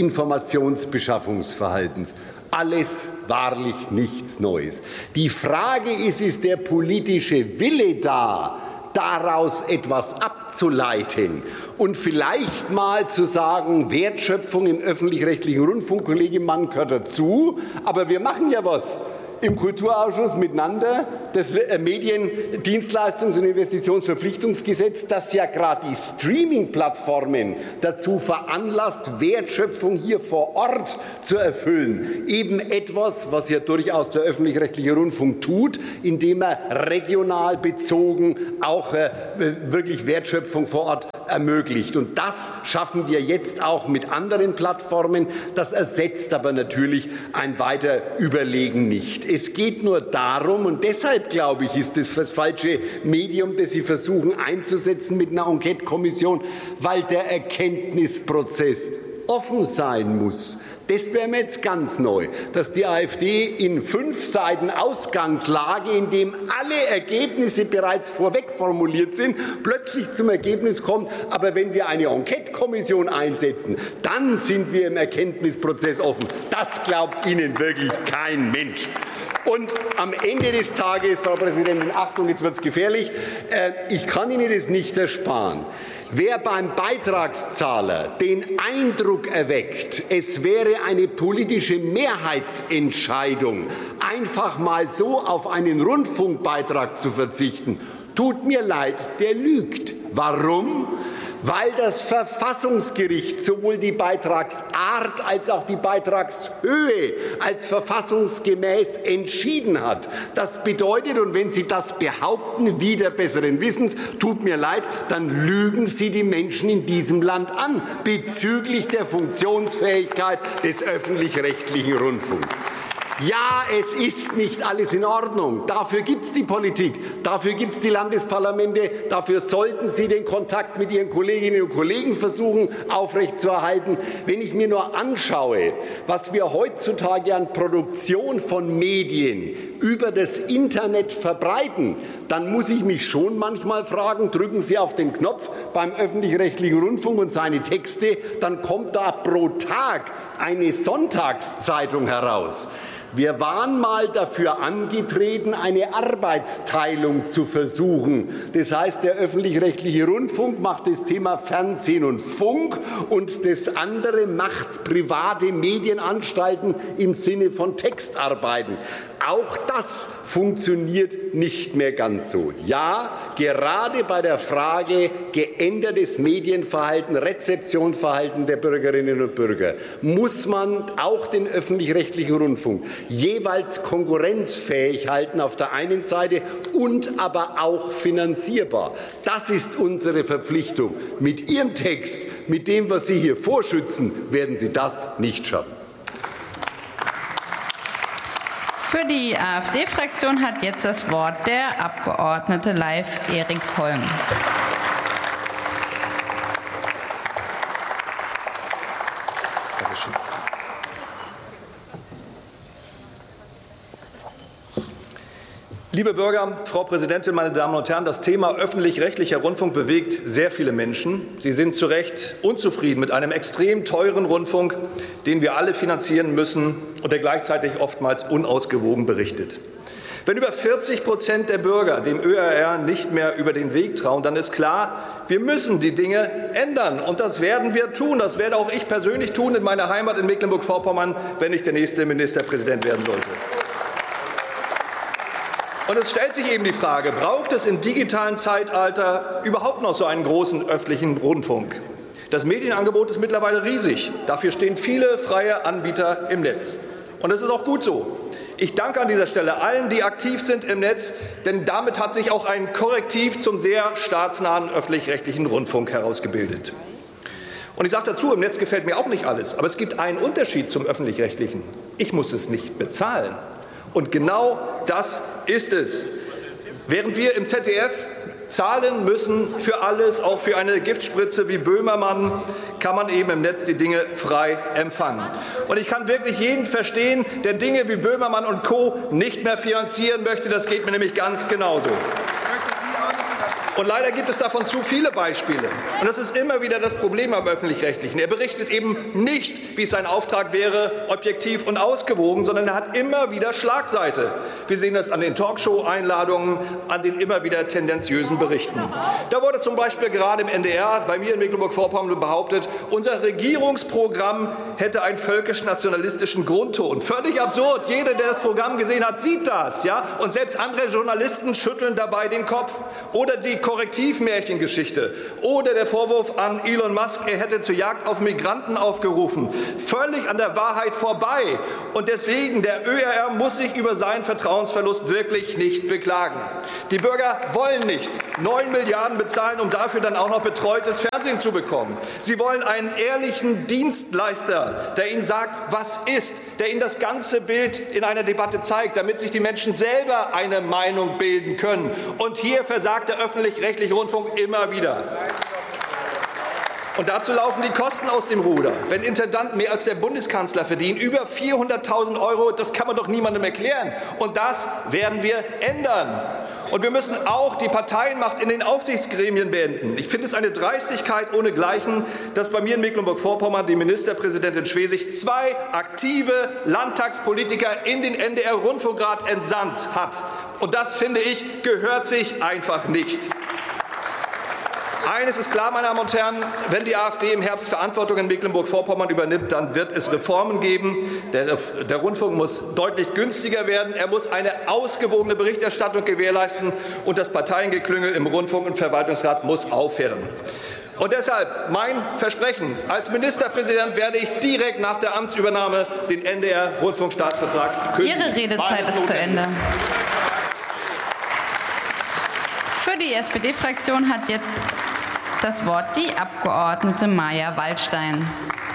S7: Informationsbeschaffungsverhaltens. Alles wahrlich nichts Neues. Die Frage ist der politische Wille da, daraus etwas abzuleiten und vielleicht mal zu sagen, Wertschöpfung im öffentlich-rechtlichen Rundfunk, Kollege Mann gehört dazu, aber wir machen ja was im Kulturausschuss miteinander, das Mediendienstleistungs- und Investitionsverpflichtungsgesetz, das ja gerade die Streaming-Plattformen dazu veranlasst, Wertschöpfung hier vor Ort zu erfüllen. Eben etwas, was ja durchaus der öffentlich-rechtliche Rundfunk tut, indem er regional bezogen auch wirklich Wertschöpfung vor Ort ermöglicht. Und das schaffen wir jetzt auch mit anderen Plattformen. Das ersetzt aber natürlich ein weiter Überlegen nicht. Es geht nur darum, und deshalb glaube ich, ist das falsche Medium, das Sie versuchen einzusetzen mit einer Enquete-Kommission, weil der Erkenntnisprozess offen sein muss. Das wäre mir jetzt ganz neu, dass die AfD in 5 Seiten Ausgangslage, in dem alle Ergebnisse bereits vorweg formuliert sind, plötzlich zum Ergebnis kommt, aber wenn wir eine Enquete-Kommission einsetzen, dann sind wir im Erkenntnisprozess offen. Das glaubt Ihnen wirklich kein Mensch. Und am Ende des Tages, Frau Präsidentin, Achtung, jetzt wird es gefährlich, ich kann Ihnen das nicht ersparen. Wer beim Beitragszahler den Eindruck erweckt, es wäre eine politische Mehrheitsentscheidung, einfach mal so auf einen Rundfunkbeitrag zu verzichten, tut mir leid, der lügt. Warum? Weil das Verfassungsgericht sowohl die Beitragsart als auch die Beitragshöhe als verfassungsgemäß entschieden hat. Das bedeutet, und wenn Sie das behaupten, wider besseren Wissens, tut mir leid, dann lügen Sie die Menschen in diesem Land an bezüglich der Funktionsfähigkeit des öffentlich-rechtlichen Rundfunks. Ja, es ist nicht alles in Ordnung. Dafür gibt es die Politik, dafür gibt es die Landesparlamente, dafür sollten Sie den Kontakt mit Ihren Kolleginnen und Kollegen versuchen aufrechtzuerhalten. Wenn ich mir nur anschaue, was wir heutzutage an Produktion von Medien über das Internet verbreiten, dann muss ich mich schon manchmal fragen, drücken Sie auf den Knopf beim öffentlich-rechtlichen Rundfunk und seine Texte, dann kommt da pro Tag eine Sonntagszeitung heraus. Wir waren mal dafür angetreten, eine Arbeitsteilung zu versuchen. Das heißt, der öffentlich-rechtliche Rundfunk macht das Thema Fernsehen und Funk und das andere macht private Medienanstalten im Sinne von Textarbeiten. Auch das funktioniert nicht mehr ganz so. Ja, gerade bei der Frage geändertes Medienverhalten, Rezeptionsverhalten der Bürgerinnen und Bürger muss man auch den öffentlich-rechtlichen Rundfunk jeweils konkurrenzfähig halten auf der einen Seite und aber auch finanzierbar. Das ist unsere Verpflichtung. Mit Ihrem Text, mit dem, was Sie hier vorschützen, werden Sie das nicht schaffen.
S1: Für die AfD-Fraktion hat jetzt das Wort der Abgeordnete Leif Erik Holm.
S8: Liebe Bürger, Frau Präsidentin, meine Damen und Herren, das Thema öffentlich-rechtlicher Rundfunk bewegt sehr viele Menschen. Sie sind zu Recht unzufrieden mit einem extrem teuren Rundfunk, den wir alle finanzieren müssen und der gleichzeitig oftmals unausgewogen berichtet. Wenn über 40% der Bürger dem ÖRR nicht mehr über den Weg trauen, dann ist klar, wir müssen die Dinge ändern. Und das werden wir tun. Das werde auch ich persönlich tun in meiner Heimat in Mecklenburg-Vorpommern, wenn ich der nächste Ministerpräsident werden sollte. Und es stellt sich eben die Frage, braucht es im digitalen Zeitalter überhaupt noch so einen großen öffentlichen Rundfunk? Das Medienangebot ist mittlerweile riesig. Dafür stehen viele freie Anbieter im Netz. Und das ist auch gut so. Ich danke an dieser Stelle allen, die aktiv sind im Netz, denn damit hat sich auch ein Korrektiv zum sehr staatsnahen öffentlich-rechtlichen Rundfunk herausgebildet. Und ich sage dazu, im Netz gefällt mir auch nicht alles. Aber es gibt einen Unterschied zum öffentlich-rechtlichen. Ich muss es nicht bezahlen. Und genau das ist es. Während wir im ZDF zahlen müssen für alles, auch für eine Giftspritze wie Böhmermann, kann man eben im Netz die Dinge frei empfangen. Und ich kann wirklich jeden verstehen, der Dinge wie Böhmermann und Co. nicht mehr finanzieren möchte. Das geht mir nämlich ganz genauso. Und leider gibt es davon zu viele Beispiele. Und das ist immer wieder das Problem am Öffentlich-Rechtlichen. Er berichtet eben nicht, wie es sein Auftrag wäre, objektiv und ausgewogen, sondern er hat immer wieder Schlagseite. Wir sehen das an den Talkshow-Einladungen, an den immer wieder tendenziösen Berichten. Da wurde zum Beispiel gerade im NDR, bei mir in Mecklenburg-Vorpommern, behauptet, unser Regierungsprogramm hätte einen völkisch-nationalistischen Grundton. Völlig absurd. Jeder, der das Programm gesehen hat, sieht das. Ja? Und selbst andere Journalisten schütteln dabei den Kopf. Oder die Korrektivmärchengeschichte oder der Vorwurf an Elon Musk, er hätte zur Jagd auf Migranten aufgerufen. Völlig an der Wahrheit vorbei. Und deswegen, der ÖRR muss sich über seinen Vertrauensverlust wirklich nicht beklagen. Die Bürger wollen nicht 9 Milliarden bezahlen, um dafür dann auch noch betreutes Fernsehen zu bekommen. Sie wollen einen ehrlichen Dienstleister, der ihnen sagt, was ist, der ihnen das ganze Bild in einer Debatte zeigt, damit sich die Menschen selber eine Meinung bilden können. Und hier versagt der öffentlich-rechtliche Rundfunk immer wieder. Und dazu laufen die Kosten aus dem Ruder. Wenn Intendanten mehr als der Bundeskanzler verdienen, über 400.000 €, das kann man doch niemandem erklären. Und das werden wir ändern. Und wir müssen auch die Parteienmacht in den Aufsichtsgremien beenden. Ich finde es eine Dreistigkeit ohnegleichen, dass bei mir in Mecklenburg-Vorpommern die Ministerpräsidentin Schwesig 2 aktive Landtagspolitiker in den NDR-Rundfunkrat entsandt hat. Und das, finde ich, gehört sich einfach nicht. Eines ist klar, meine Damen und Herren, wenn die AfD im Herbst Verantwortung in Mecklenburg-Vorpommern übernimmt, dann wird es Reformen geben. Der Rundfunk muss deutlich günstiger werden. Er muss eine ausgewogene Berichterstattung gewährleisten. Und das Parteiengeklüngel im Rundfunk- und Verwaltungsrat muss aufhören. Und deshalb mein Versprechen, als Ministerpräsident werde ich direkt nach der Amtsübernahme den NDR-Rundfunkstaatsvertrag kündigen.
S1: Ihre Redezeit ist zu Ende. Für die SPD-Fraktion hat jetzt das Wort die Abgeordnete Maja Waldstein.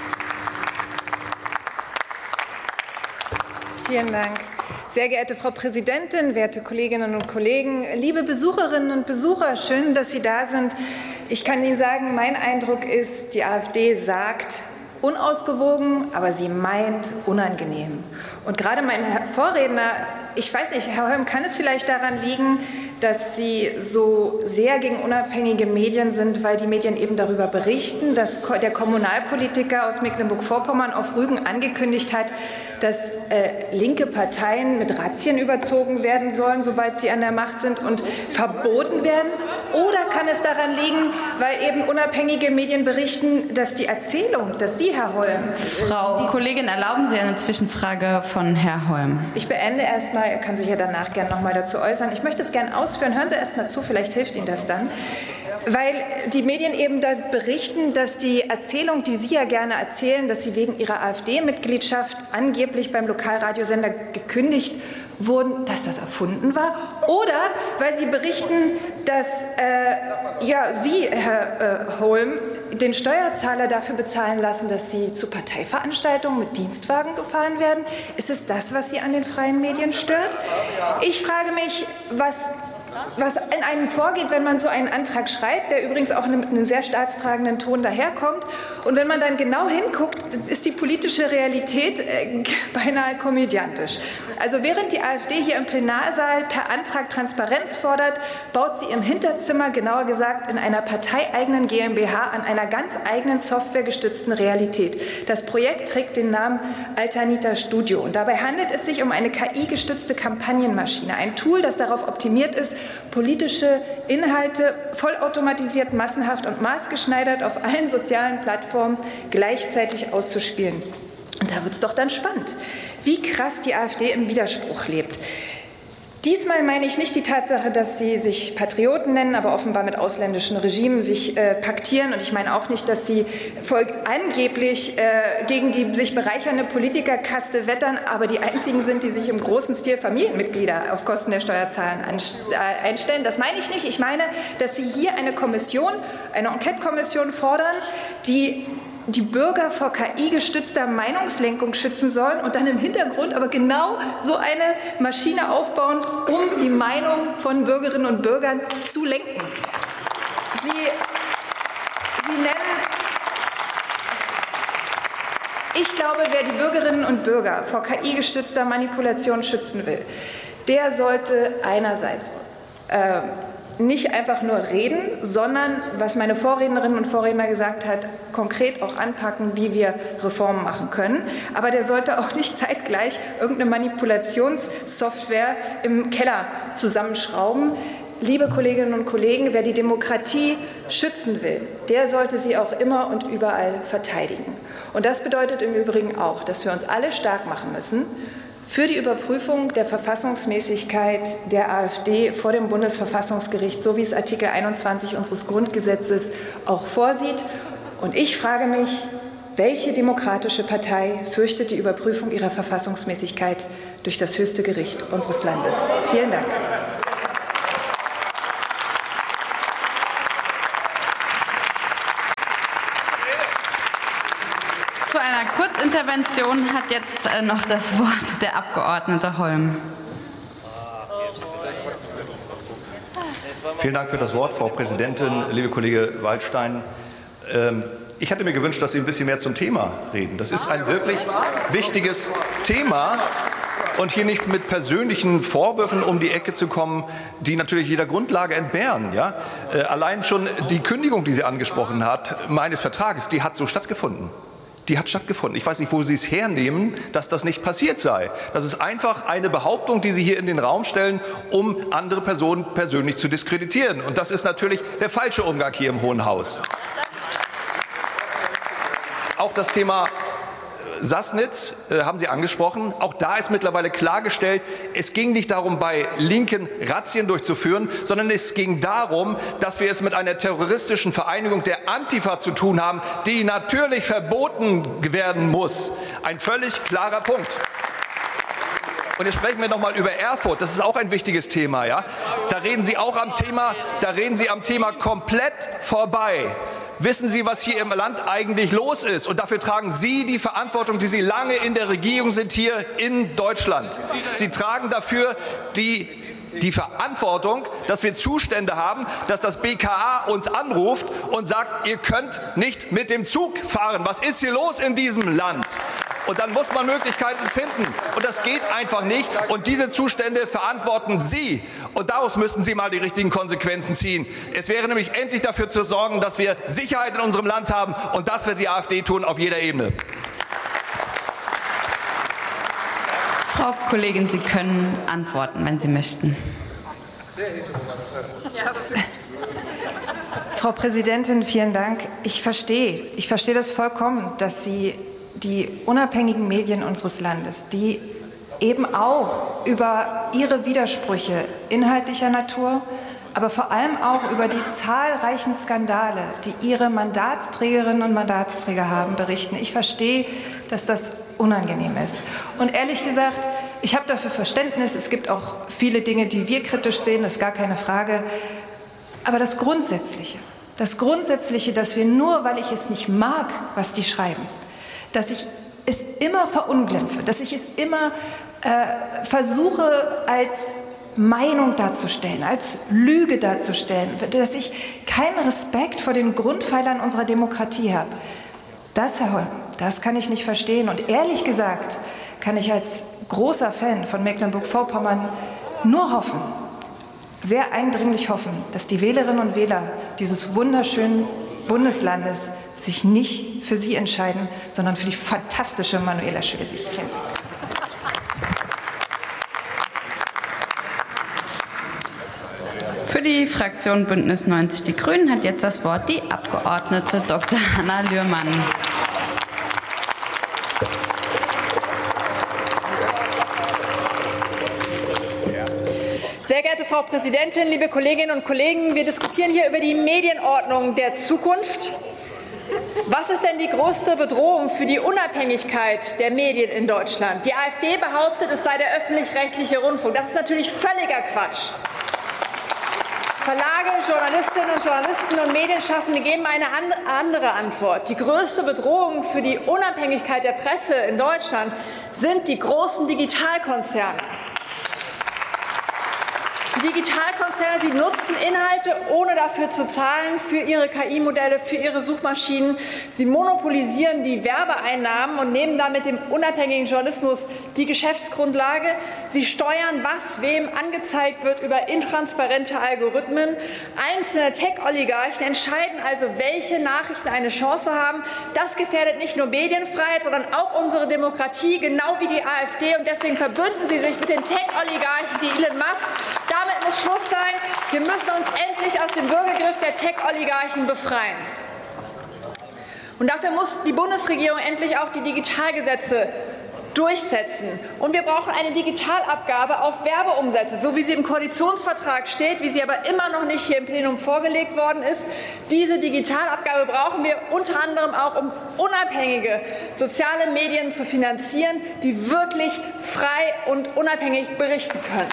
S9: Vielen Dank. Sehr geehrte Frau Präsidentin, werte Kolleginnen und Kollegen, liebe Besucherinnen und Besucher, schön, dass Sie da sind. Ich kann Ihnen sagen, mein Eindruck ist, die AfD sagt unausgewogen, aber sie meint unangenehm. Und gerade mein Vorredner, ich weiß nicht, Herr Holm, kann es vielleicht daran liegen, dass Sie so sehr gegen unabhängige Medien sind, weil die Medien eben darüber berichten, dass der Kommunalpolitiker aus Mecklenburg-Vorpommern auf Rügen angekündigt hat, dass linke Parteien mit Razzien überzogen werden sollen, sobald sie an der Macht sind und verboten werden? Oder kann es daran liegen, weil eben unabhängige Medien berichten, dass die Erzählung, dass Sie, Herr Holm...
S1: Frau Kollegin, erlauben Sie eine Zwischenfrage von Herrn Holm?
S9: Ich beende erst mal, er kann sich ja danach gerne noch mal dazu äußern. Ich möchte es gerne ausführen. Hören Sie erst mal zu, vielleicht hilft Ihnen das dann. Weil die Medien eben da berichten, dass die Erzählung, die Sie ja gerne erzählen, dass Sie wegen Ihrer AfD-Mitgliedschaft angeblich beim Lokalradiosender gekündigt wurden, dass das erfunden war. Oder weil Sie berichten, dass Sie, Herr Holm, den Steuerzahler dafür bezahlen lassen, dass Sie zu Parteiveranstaltungen mit Dienstwagen gefahren werden. Ist es das, was Sie an den freien Medien stört? Ich frage mich, was in einem vorgeht, wenn man so einen Antrag schreibt, der übrigens auch in einem sehr staatstragenden Ton daherkommt. Und wenn man dann genau hinguckt, ist die politische Realität beinahe komödiantisch. Also während die AfD hier im Plenarsaal per Antrag Transparenz fordert, baut sie im Hinterzimmer, genauer gesagt in einer parteieigenen GmbH, an einer ganz eigenen softwaregestützten Realität. Das Projekt trägt den Namen Alternita Studio. Und dabei handelt es sich um eine KI-gestützte Kampagnenmaschine, ein Tool, das darauf optimiert ist, politische Inhalte vollautomatisiert, massenhaft und maßgeschneidert auf allen sozialen Plattformen gleichzeitig auszuspielen. Und da wird es doch dann spannend, wie krass die AfD im Widerspruch lebt. Diesmal meine ich nicht die Tatsache, dass sie sich Patrioten nennen, aber offenbar mit ausländischen Regimen sich paktieren. Und ich meine auch nicht, dass sie angeblich gegen die sich bereichernde Politikerkaste wettern, aber die einzigen sind, die sich im großen Stil Familienmitglieder auf Kosten der Steuerzahler einstellen. Das meine ich nicht. Ich meine, dass sie hier eine Kommission, eine Enquete-Kommission fordern, die Bürger vor KI-gestützter Meinungslenkung schützen sollen und dann im Hintergrund aber genau so eine Maschine aufbauen, um die Meinung von Bürgerinnen und Bürgern zu lenken. Sie nennen... Ich glaube, wer die Bürgerinnen und Bürger vor KI-gestützter Manipulation schützen will, der sollte einerseits nicht einfach nur reden, sondern, was meine Vorrednerinnen und Vorredner gesagt hat, konkret auch anpacken, wie wir Reformen machen können. Aber der sollte auch nicht zeitgleich irgendeine Manipulationssoftware im Keller zusammenschrauben. Liebe Kolleginnen und Kollegen, wer die Demokratie schützen will, der sollte sie auch immer und überall verteidigen. Und das bedeutet im Übrigen auch, dass wir uns alle stark machen müssen für die Überprüfung der Verfassungsmäßigkeit der AfD vor dem Bundesverfassungsgericht, so wie es Artikel 21 unseres Grundgesetzes auch vorsieht. Und ich frage mich, welche demokratische Partei fürchtet die Überprüfung ihrer Verfassungsmäßigkeit durch das höchste Gericht unseres Landes? Vielen Dank.
S1: Zu einer Kurzintervention hat jetzt noch das Wort der Abgeordnete Holm.
S8: Vielen Dank für das Wort, Frau Präsidentin, liebe Kollege Waldstein. Ich hätte mir gewünscht, dass Sie ein bisschen mehr zum Thema reden. Das ist ein wirklich wichtiges Thema. Und hier nicht mit persönlichen Vorwürfen um die Ecke zu kommen, die natürlich jeder Grundlage entbehren. Ja? Allein schon die Kündigung, die sie angesprochen hat, meines Vertrages, die hat so stattgefunden. Die hat stattgefunden. Ich weiß nicht, wo Sie es hernehmen, dass das nicht passiert sei. Das ist einfach eine Behauptung, die Sie hier in den Raum stellen, um andere Personen persönlich zu diskreditieren. Und das ist natürlich der falsche Umgang hier im Hohen Haus. Auch das Thema Sassnitz haben Sie angesprochen. Auch da ist mittlerweile klargestellt, es ging nicht darum, bei Linken Razzien durchzuführen, sondern es ging darum, dass wir es mit einer terroristischen Vereinigung der Antifa zu tun haben, die natürlich verboten werden muss. Ein völlig klarer Punkt. Und jetzt sprechen wir noch mal über Erfurt. Das ist auch ein wichtiges Thema. Ja? Da reden Sie auch am Thema komplett vorbei. Wissen Sie, was hier im Land eigentlich los ist? Und dafür tragen Sie die Verantwortung, die Sie lange in der Regierung sind, hier in Deutschland. Sie tragen dafür die Verantwortung, dass wir Zustände haben, dass das BKA uns anruft und sagt, ihr könnt nicht mit dem Zug fahren. Was ist hier los in diesem Land? Und dann muss man Möglichkeiten finden. Und das geht einfach nicht. Und diese Zustände verantworten Sie. Und daraus müssten Sie mal die richtigen Konsequenzen ziehen. Es wäre nämlich endlich dafür zu sorgen, dass wir Sicherheit in unserem Land haben. Und das wird die AfD tun auf jeder Ebene.
S1: Frau Kollegin, Sie können antworten, wenn Sie möchten.
S9: Frau Präsidentin, vielen Dank. Ich verstehe das vollkommen, dass Sie die unabhängigen Medien unseres Landes, die eben auch über ihre Widersprüche inhaltlicher Natur, aber vor allem auch über die zahlreichen Skandale, die ihre Mandatsträgerinnen und Mandatsträger haben, berichten. Ich verstehe, dass das unangenehm ist. Und ehrlich gesagt, ich habe dafür Verständnis. Es gibt auch viele Dinge, die wir kritisch sehen, das ist gar keine Frage. Aber das Grundsätzliche, dass wir nur, weil ich es nicht mag, was die schreiben, dass ich es immer verunglimpfe, dass ich es immer versuche, als Meinung darzustellen, als Lüge darzustellen, dass ich keinen Respekt vor den Grundpfeilern unserer Demokratie habe. Das, Herr Holm, das kann ich nicht verstehen. Und ehrlich gesagt kann ich als großer Fan von Mecklenburg-Vorpommern nur hoffen, sehr eindringlich hoffen, dass die Wählerinnen und Wähler dieses wunderschönen Bundeslandes sich nicht für sie entscheiden, sondern für die fantastische Manuela Schwesig.
S1: Für die Fraktion Bündnis 90 Die Grünen hat jetzt das Wort die Abgeordnete Dr. Hanna Lührmann.
S10: Sehr geehrte Frau Präsidentin, liebe Kolleginnen und Kollegen! Wir diskutieren hier über die Medienordnung der Zukunft. Was ist denn die größte Bedrohung für die Unabhängigkeit der Medien in Deutschland? Die AfD behauptet, es sei der öffentlich-rechtliche Rundfunk. Das ist natürlich völliger Quatsch. Verlage, Journalistinnen und Journalisten und Medienschaffende geben eine andere Antwort. Die größte Bedrohung für die Unabhängigkeit der Presse in Deutschland sind die großen Digitalkonzerne. Die Digitalkonzerne, sie nutzen Inhalte, ohne dafür zu zahlen, für ihre KI-Modelle, für ihre Suchmaschinen. Sie monopolisieren die Werbeeinnahmen und nehmen damit dem unabhängigen Journalismus die Geschäftsgrundlage. Sie steuern, was wem angezeigt wird, über intransparente Algorithmen. Einzelne Tech-Oligarchen entscheiden also, welche Nachrichten eine Chance haben. Das gefährdet nicht nur Medienfreiheit, sondern auch unsere Demokratie, genau wie die AfD. Und deswegen verbünden sie sich mit den Tech-Oligarchen wie Elon Musk. Damit muss Schluss sein. Wir müssen uns endlich aus dem Würgegriff der Tech-Oligarchen befreien. Und dafür muss die Bundesregierung endlich auch die Digitalgesetze durchsetzen. Und wir brauchen eine Digitalabgabe auf Werbeumsätze, so wie sie im Koalitionsvertrag steht, wie sie aber immer noch nicht hier im Plenum vorgelegt worden ist. Diese Digitalabgabe brauchen wir unter anderem auch, um unabhängige soziale Medien zu finanzieren, die wirklich frei und unabhängig berichten können.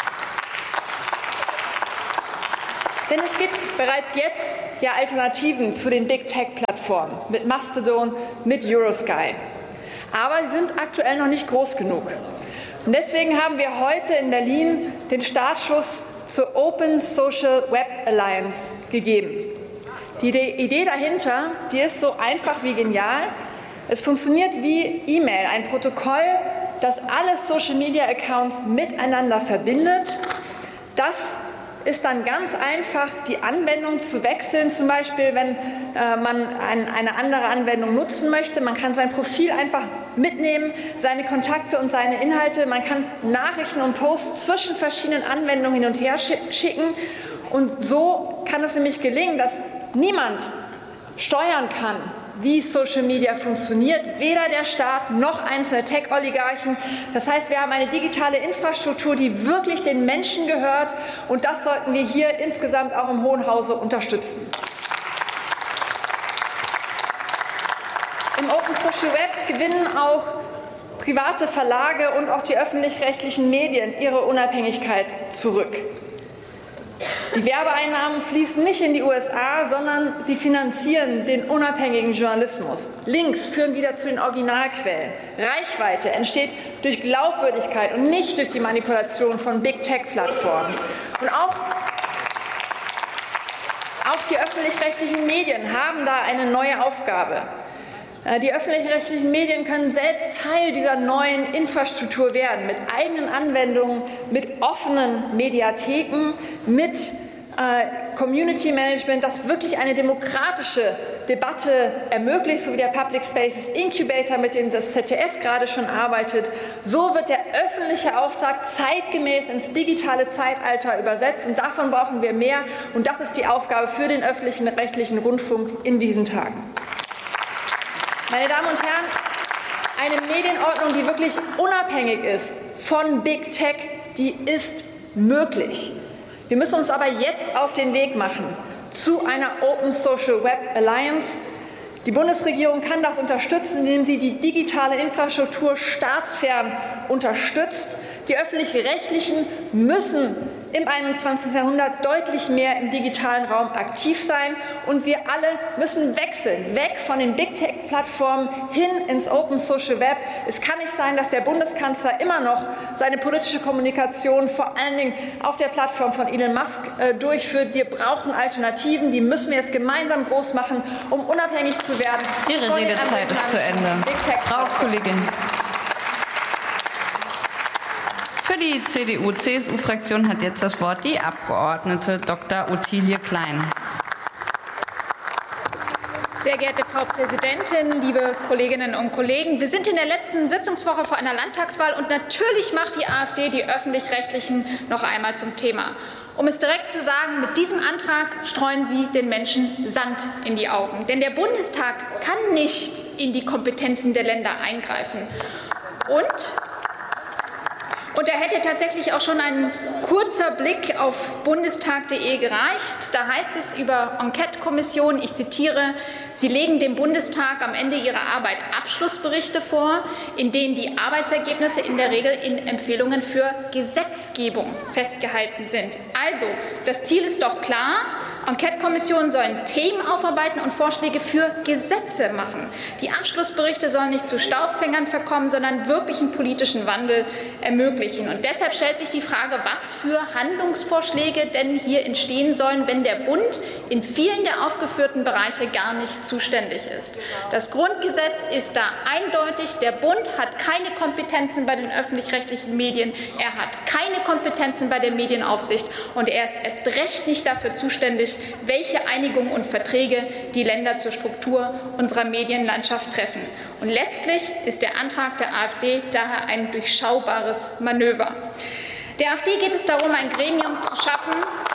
S10: Denn es gibt bereits jetzt ja Alternativen zu den Big-Tech-Plattformen mit Mastodon, mit Eurosky. Aber sie sind aktuell noch nicht groß genug. Und deswegen haben wir heute in Berlin den Startschuss zur Open Social Web Alliance gegeben. Die Idee dahinter, die ist so einfach wie genial. Es funktioniert wie E-Mail, ein Protokoll, das alle Social-Media-Accounts miteinander verbindet. Das ist dann ganz einfach, die Anwendung zu wechseln, zum Beispiel, wenn man eine andere Anwendung nutzen möchte. Man kann sein Profil einfach mitnehmen, seine Kontakte und seine Inhalte. Man kann Nachrichten und Posts zwischen verschiedenen Anwendungen hin und her schicken. Und so kann es nämlich gelingen, dass niemand steuern kann, wie Social Media funktioniert, weder der Staat noch einzelne Tech-Oligarchen. Das heißt, wir haben eine digitale Infrastruktur, die wirklich den Menschen gehört, und das sollten wir hier insgesamt auch im Hohen Hause unterstützen. Im Open Social Web gewinnen auch private Verlage und auch die öffentlich-rechtlichen Medien ihre Unabhängigkeit zurück. Die Werbeeinnahmen fließen nicht in die USA, sondern sie finanzieren den unabhängigen Journalismus. Links führen wieder zu den Originalquellen. Reichweite entsteht durch Glaubwürdigkeit und nicht durch die Manipulation von Big-Tech-Plattformen. Und auch die öffentlich-rechtlichen Medien haben da eine neue Aufgabe. Die öffentlich-rechtlichen Medien können selbst Teil dieser neuen Infrastruktur werden, mit eigenen Anwendungen, mit offenen Mediatheken, mit Community Management, das wirklich eine demokratische Debatte ermöglicht, so wie der Public Spaces Incubator, mit dem das ZDF gerade schon arbeitet. So wird der öffentliche Auftrag zeitgemäß ins digitale Zeitalter übersetzt, und davon brauchen wir mehr. Und das ist die Aufgabe für den öffentlichen rechtlichen Rundfunk in diesen Tagen. Meine Damen und Herren, eine Medienordnung, die wirklich unabhängig ist von Big Tech, die ist möglich. Wir müssen uns aber jetzt auf den Weg machen zu einer Open Social Web Alliance. Die Bundesregierung kann das unterstützen, indem sie die digitale Infrastruktur staatsfern unterstützt. Die Öffentlich-Rechtlichen müssen im 21. Jahrhundert deutlich mehr im digitalen Raum aktiv sein. Und wir alle müssen wechseln, weg von den Big-Tech-Plattformen hin ins Open Social Web. Es kann nicht sein, dass der Bundeskanzler immer noch seine politische Kommunikation vor allen Dingen auf der Plattform von Elon Musk durchführt. Wir brauchen Alternativen, die müssen wir jetzt gemeinsam groß machen, um unabhängig zu werden.
S1: Ihre Redezeit ist zu Ende. Frau Kollegin. Für die CDU-CSU-Fraktion hat jetzt das Wort die Abgeordnete Dr. Ottilie Klein.
S11: Sehr geehrte Frau Präsidentin, liebe Kolleginnen und Kollegen! Wir sind in der letzten Sitzungswoche vor einer Landtagswahl, und natürlich macht die AfD die Öffentlich-Rechtlichen noch einmal zum Thema. Um es direkt zu sagen, mit diesem Antrag streuen Sie den Menschen Sand in die Augen. Denn der Bundestag kann nicht in die Kompetenzen der Länder eingreifen. Und da hätte tatsächlich auch schon ein kurzer Blick auf bundestag.de gereicht. Da heißt es über Enquete-Kommissionen, ich zitiere: Sie legen dem Bundestag am Ende ihrer Arbeit Abschlussberichte vor, in denen die Arbeitsergebnisse in der Regel in Empfehlungen für Gesetzgebung festgehalten sind. Also, das Ziel ist doch klar: Enquete-Kommissionen sollen Themen aufarbeiten und Vorschläge für Gesetze machen. Die Abschlussberichte sollen nicht zu Staubfängern verkommen, sondern wirklichen politischen Wandel ermöglichen. Und deshalb stellt sich die Frage, was für Handlungsvorschläge denn hier entstehen sollen, wenn der Bund in vielen der aufgeführten Bereiche gar nicht zuständig ist. Das Grundgesetz ist da eindeutig. Der Bund hat keine Kompetenzen bei den öffentlich-rechtlichen Medien. Er hat keine Kompetenzen bei der Medienaufsicht. Und er ist erst recht nicht dafür zuständig, welche Einigungen und Verträge die Länder zur Struktur unserer Medienlandschaft treffen. Und letztlich ist der Antrag der AfD daher ein durchschaubares Manöver. Der AfD geht es darum, ein Gremium zu schaffen,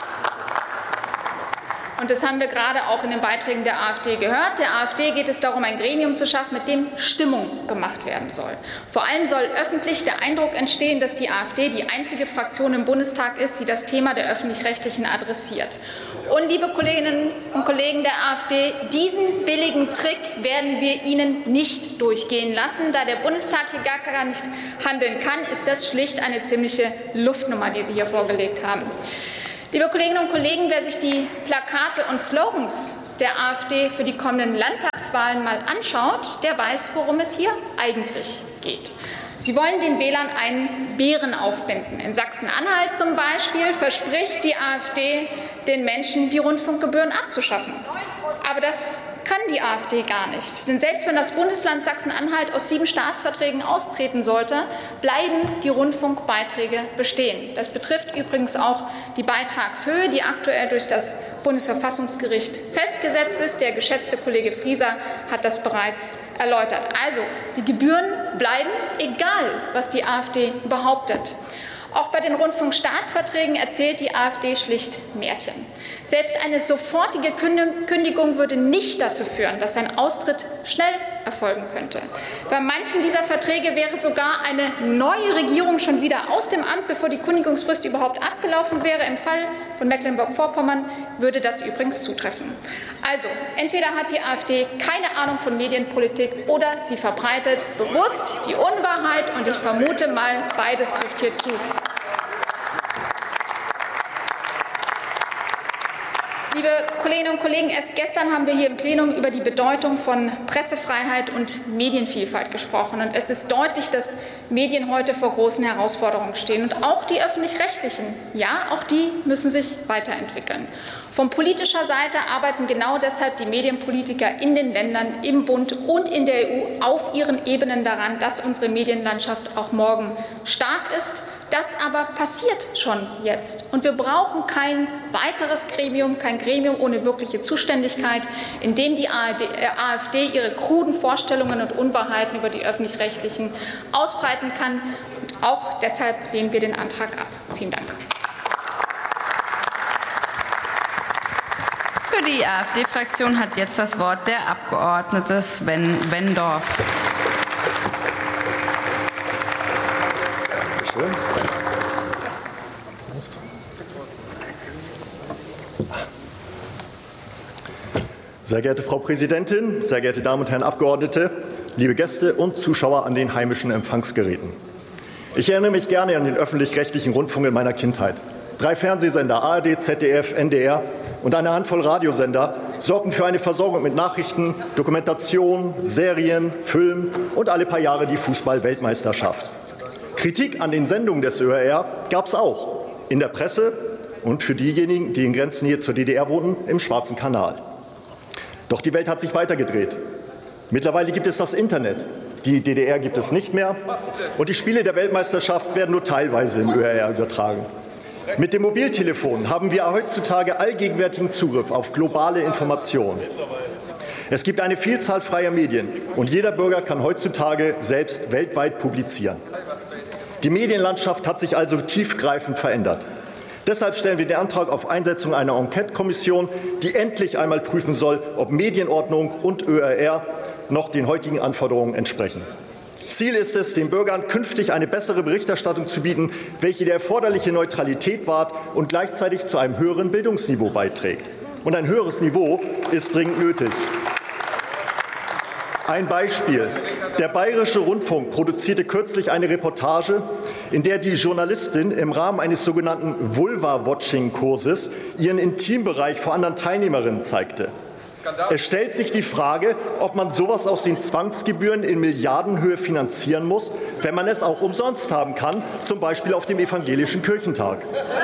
S11: und das haben wir gerade auch in den Beiträgen der AfD gehört. Der AfD geht es darum, ein Gremium zu schaffen, mit dem Stimmung gemacht werden soll. Vor allem soll öffentlich der Eindruck entstehen, dass die AfD die einzige Fraktion im Bundestag ist, die das Thema der Öffentlich-Rechtlichen adressiert. Und, liebe Kolleginnen und Kollegen der AfD, diesen billigen Trick werden wir Ihnen nicht durchgehen lassen. Da der Bundestag hier gar nicht handeln kann, ist das schlicht eine ziemliche Luftnummer, die Sie hier vorgelegt haben. Liebe Kolleginnen und Kollegen, wer sich die Plakate und Slogans der AfD für die kommenden Landtagswahlen mal anschaut, der weiß, worum es hier eigentlich geht. Sie wollen den Wählern einen Bären aufbinden. In Sachsen-Anhalt zum Beispiel verspricht die AfD den Menschen, die Rundfunkgebühren abzuschaffen. Aber das kann die AfD gar nicht. Denn selbst wenn das Bundesland Sachsen-Anhalt aus 7 Staatsverträgen austreten sollte, bleiben die Rundfunkbeiträge bestehen. Das betrifft übrigens auch die Beitragshöhe, die aktuell durch das Bundesverfassungsgericht festgesetzt ist. Der geschätzte Kollege Frieser hat das bereits erläutert. Also, die Gebühren bleiben, egal was die AfD behauptet. Auch bei den Rundfunkstaatsverträgen erzählt die AfD schlicht Märchen. Selbst eine sofortige Kündigung würde nicht dazu führen, dass ein Austritt schnell erfolgen könnte. Bei manchen dieser Verträge wäre sogar eine neue Regierung schon wieder aus dem Amt, bevor die Kündigungsfrist überhaupt abgelaufen wäre. Im Fall von Mecklenburg-Vorpommern würde das übrigens zutreffen. Also, entweder hat die AfD keine Ahnung von Medienpolitik oder sie verbreitet bewusst die Unwahrheit, und ich vermute mal, beides trifft hier zu. Liebe Kolleginnen und Kollegen, erst gestern haben wir hier im Plenum über die Bedeutung von Pressefreiheit und Medienvielfalt gesprochen. Und es ist deutlich, dass Medien heute vor großen Herausforderungen stehen. Und auch die Öffentlich-Rechtlichen, ja, auch die müssen sich weiterentwickeln. Von politischer Seite arbeiten genau deshalb die Medienpolitiker in den Ländern, im Bund und in der EU auf ihren Ebenen daran, dass unsere Medienlandschaft auch morgen stark ist. Das aber passiert schon jetzt. Und wir brauchen kein weiteres Gremium, kein Gremium ohne wirkliche Zuständigkeit, in dem die AfD ihre kruden Vorstellungen und Unwahrheiten über die Öffentlich-Rechtlichen ausbreiten kann. Und auch deshalb lehnen wir den Antrag ab. Vielen Dank.
S1: Für die AfD-Fraktion hat jetzt das Wort der Abgeordnete Sven Wendorf.
S12: Sehr geehrte Frau Präsidentin, sehr geehrte Damen und Herren Abgeordnete, liebe Gäste und Zuschauer an den heimischen Empfangsgeräten. Ich erinnere mich gerne an den öffentlich-rechtlichen Rundfunk in meiner Kindheit. 3 Fernsehsender, ARD, ZDF, NDR und eine Handvoll Radiosender sorgten für eine Versorgung mit Nachrichten, Dokumentation, Serien, Film und alle paar Jahre die Fußball-Weltmeisterschaft. Kritik an den Sendungen des ÖRR gab es auch in der Presse und für diejenigen, die in Grenznähe zur DDR wohnten, im Schwarzen Kanal. Doch die Welt hat sich weitergedreht. Mittlerweile gibt es das Internet. Die DDR gibt es nicht mehr. Und die Spiele der Weltmeisterschaft werden nur teilweise im ÖRR übertragen. Mit dem Mobiltelefon haben wir heutzutage allgegenwärtigen Zugriff auf globale Informationen. Es gibt eine Vielzahl freier Medien und jeder Bürger kann heutzutage selbst weltweit publizieren. Die Medienlandschaft hat sich also tiefgreifend verändert. Deshalb stellen wir den Antrag auf Einsetzung einer Enquete-Kommission, die endlich einmal prüfen soll, ob Medienordnung und ÖRR noch den heutigen Anforderungen entsprechen. Ziel ist es, den Bürgern künftig eine bessere Berichterstattung zu bieten, welche die erforderliche Neutralität wahrt und gleichzeitig zu einem höheren Bildungsniveau beiträgt. Und ein höheres Niveau ist dringend nötig. Ein Beispiel. Der Bayerische Rundfunk produzierte kürzlich eine Reportage, in der die Journalistin im Rahmen eines sogenannten Vulva-Watching-Kurses ihren Intimbereich vor anderen Teilnehmerinnen zeigte. Es stellt sich die Frage, ob man sowas aus den Zwangsgebühren in Milliardenhöhe finanzieren muss, wenn man es auch umsonst haben kann, zum Beispiel auf dem Evangelischen Kirchentag.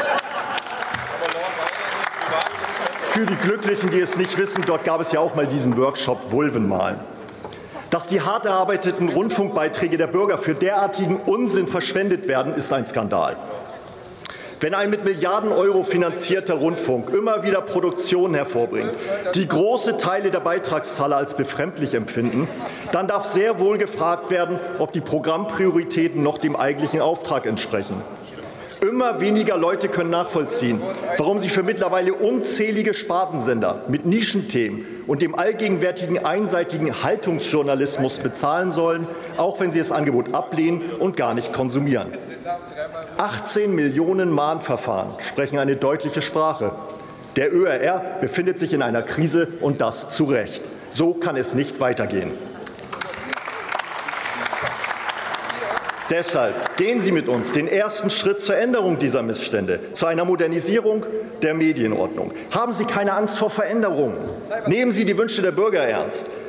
S12: Für die Glücklichen, die es nicht wissen, dort gab es ja auch mal diesen Workshop Vulvenmalen. Dass die hart erarbeiteten Rundfunkbeiträge der Bürger für derartigen Unsinn verschwendet werden, ist ein Skandal. Wenn ein mit Milliarden Euro finanzierter Rundfunk immer wieder Produktionen hervorbringt, die große Teile der Beitragszahler als befremdlich empfinden, dann darf sehr wohl gefragt werden, ob die Programmprioritäten noch dem eigentlichen Auftrag entsprechen. Immer weniger Leute können nachvollziehen, warum sie für mittlerweile unzählige Spartensender mit Nischenthemen und dem allgegenwärtigen einseitigen Haltungsjournalismus bezahlen sollen, auch wenn sie das Angebot ablehnen und gar nicht konsumieren. 18 Millionen Mahnverfahren sprechen eine deutliche Sprache. Der ÖRR befindet sich in einer Krise, und das zu Recht. So kann es nicht weitergehen. Deshalb gehen Sie mit uns den ersten Schritt zur Änderung dieser Missstände, zu einer Modernisierung der Medienordnung. Haben Sie keine Angst vor Veränderungen. Nehmen Sie die Wünsche der Bürger ernst.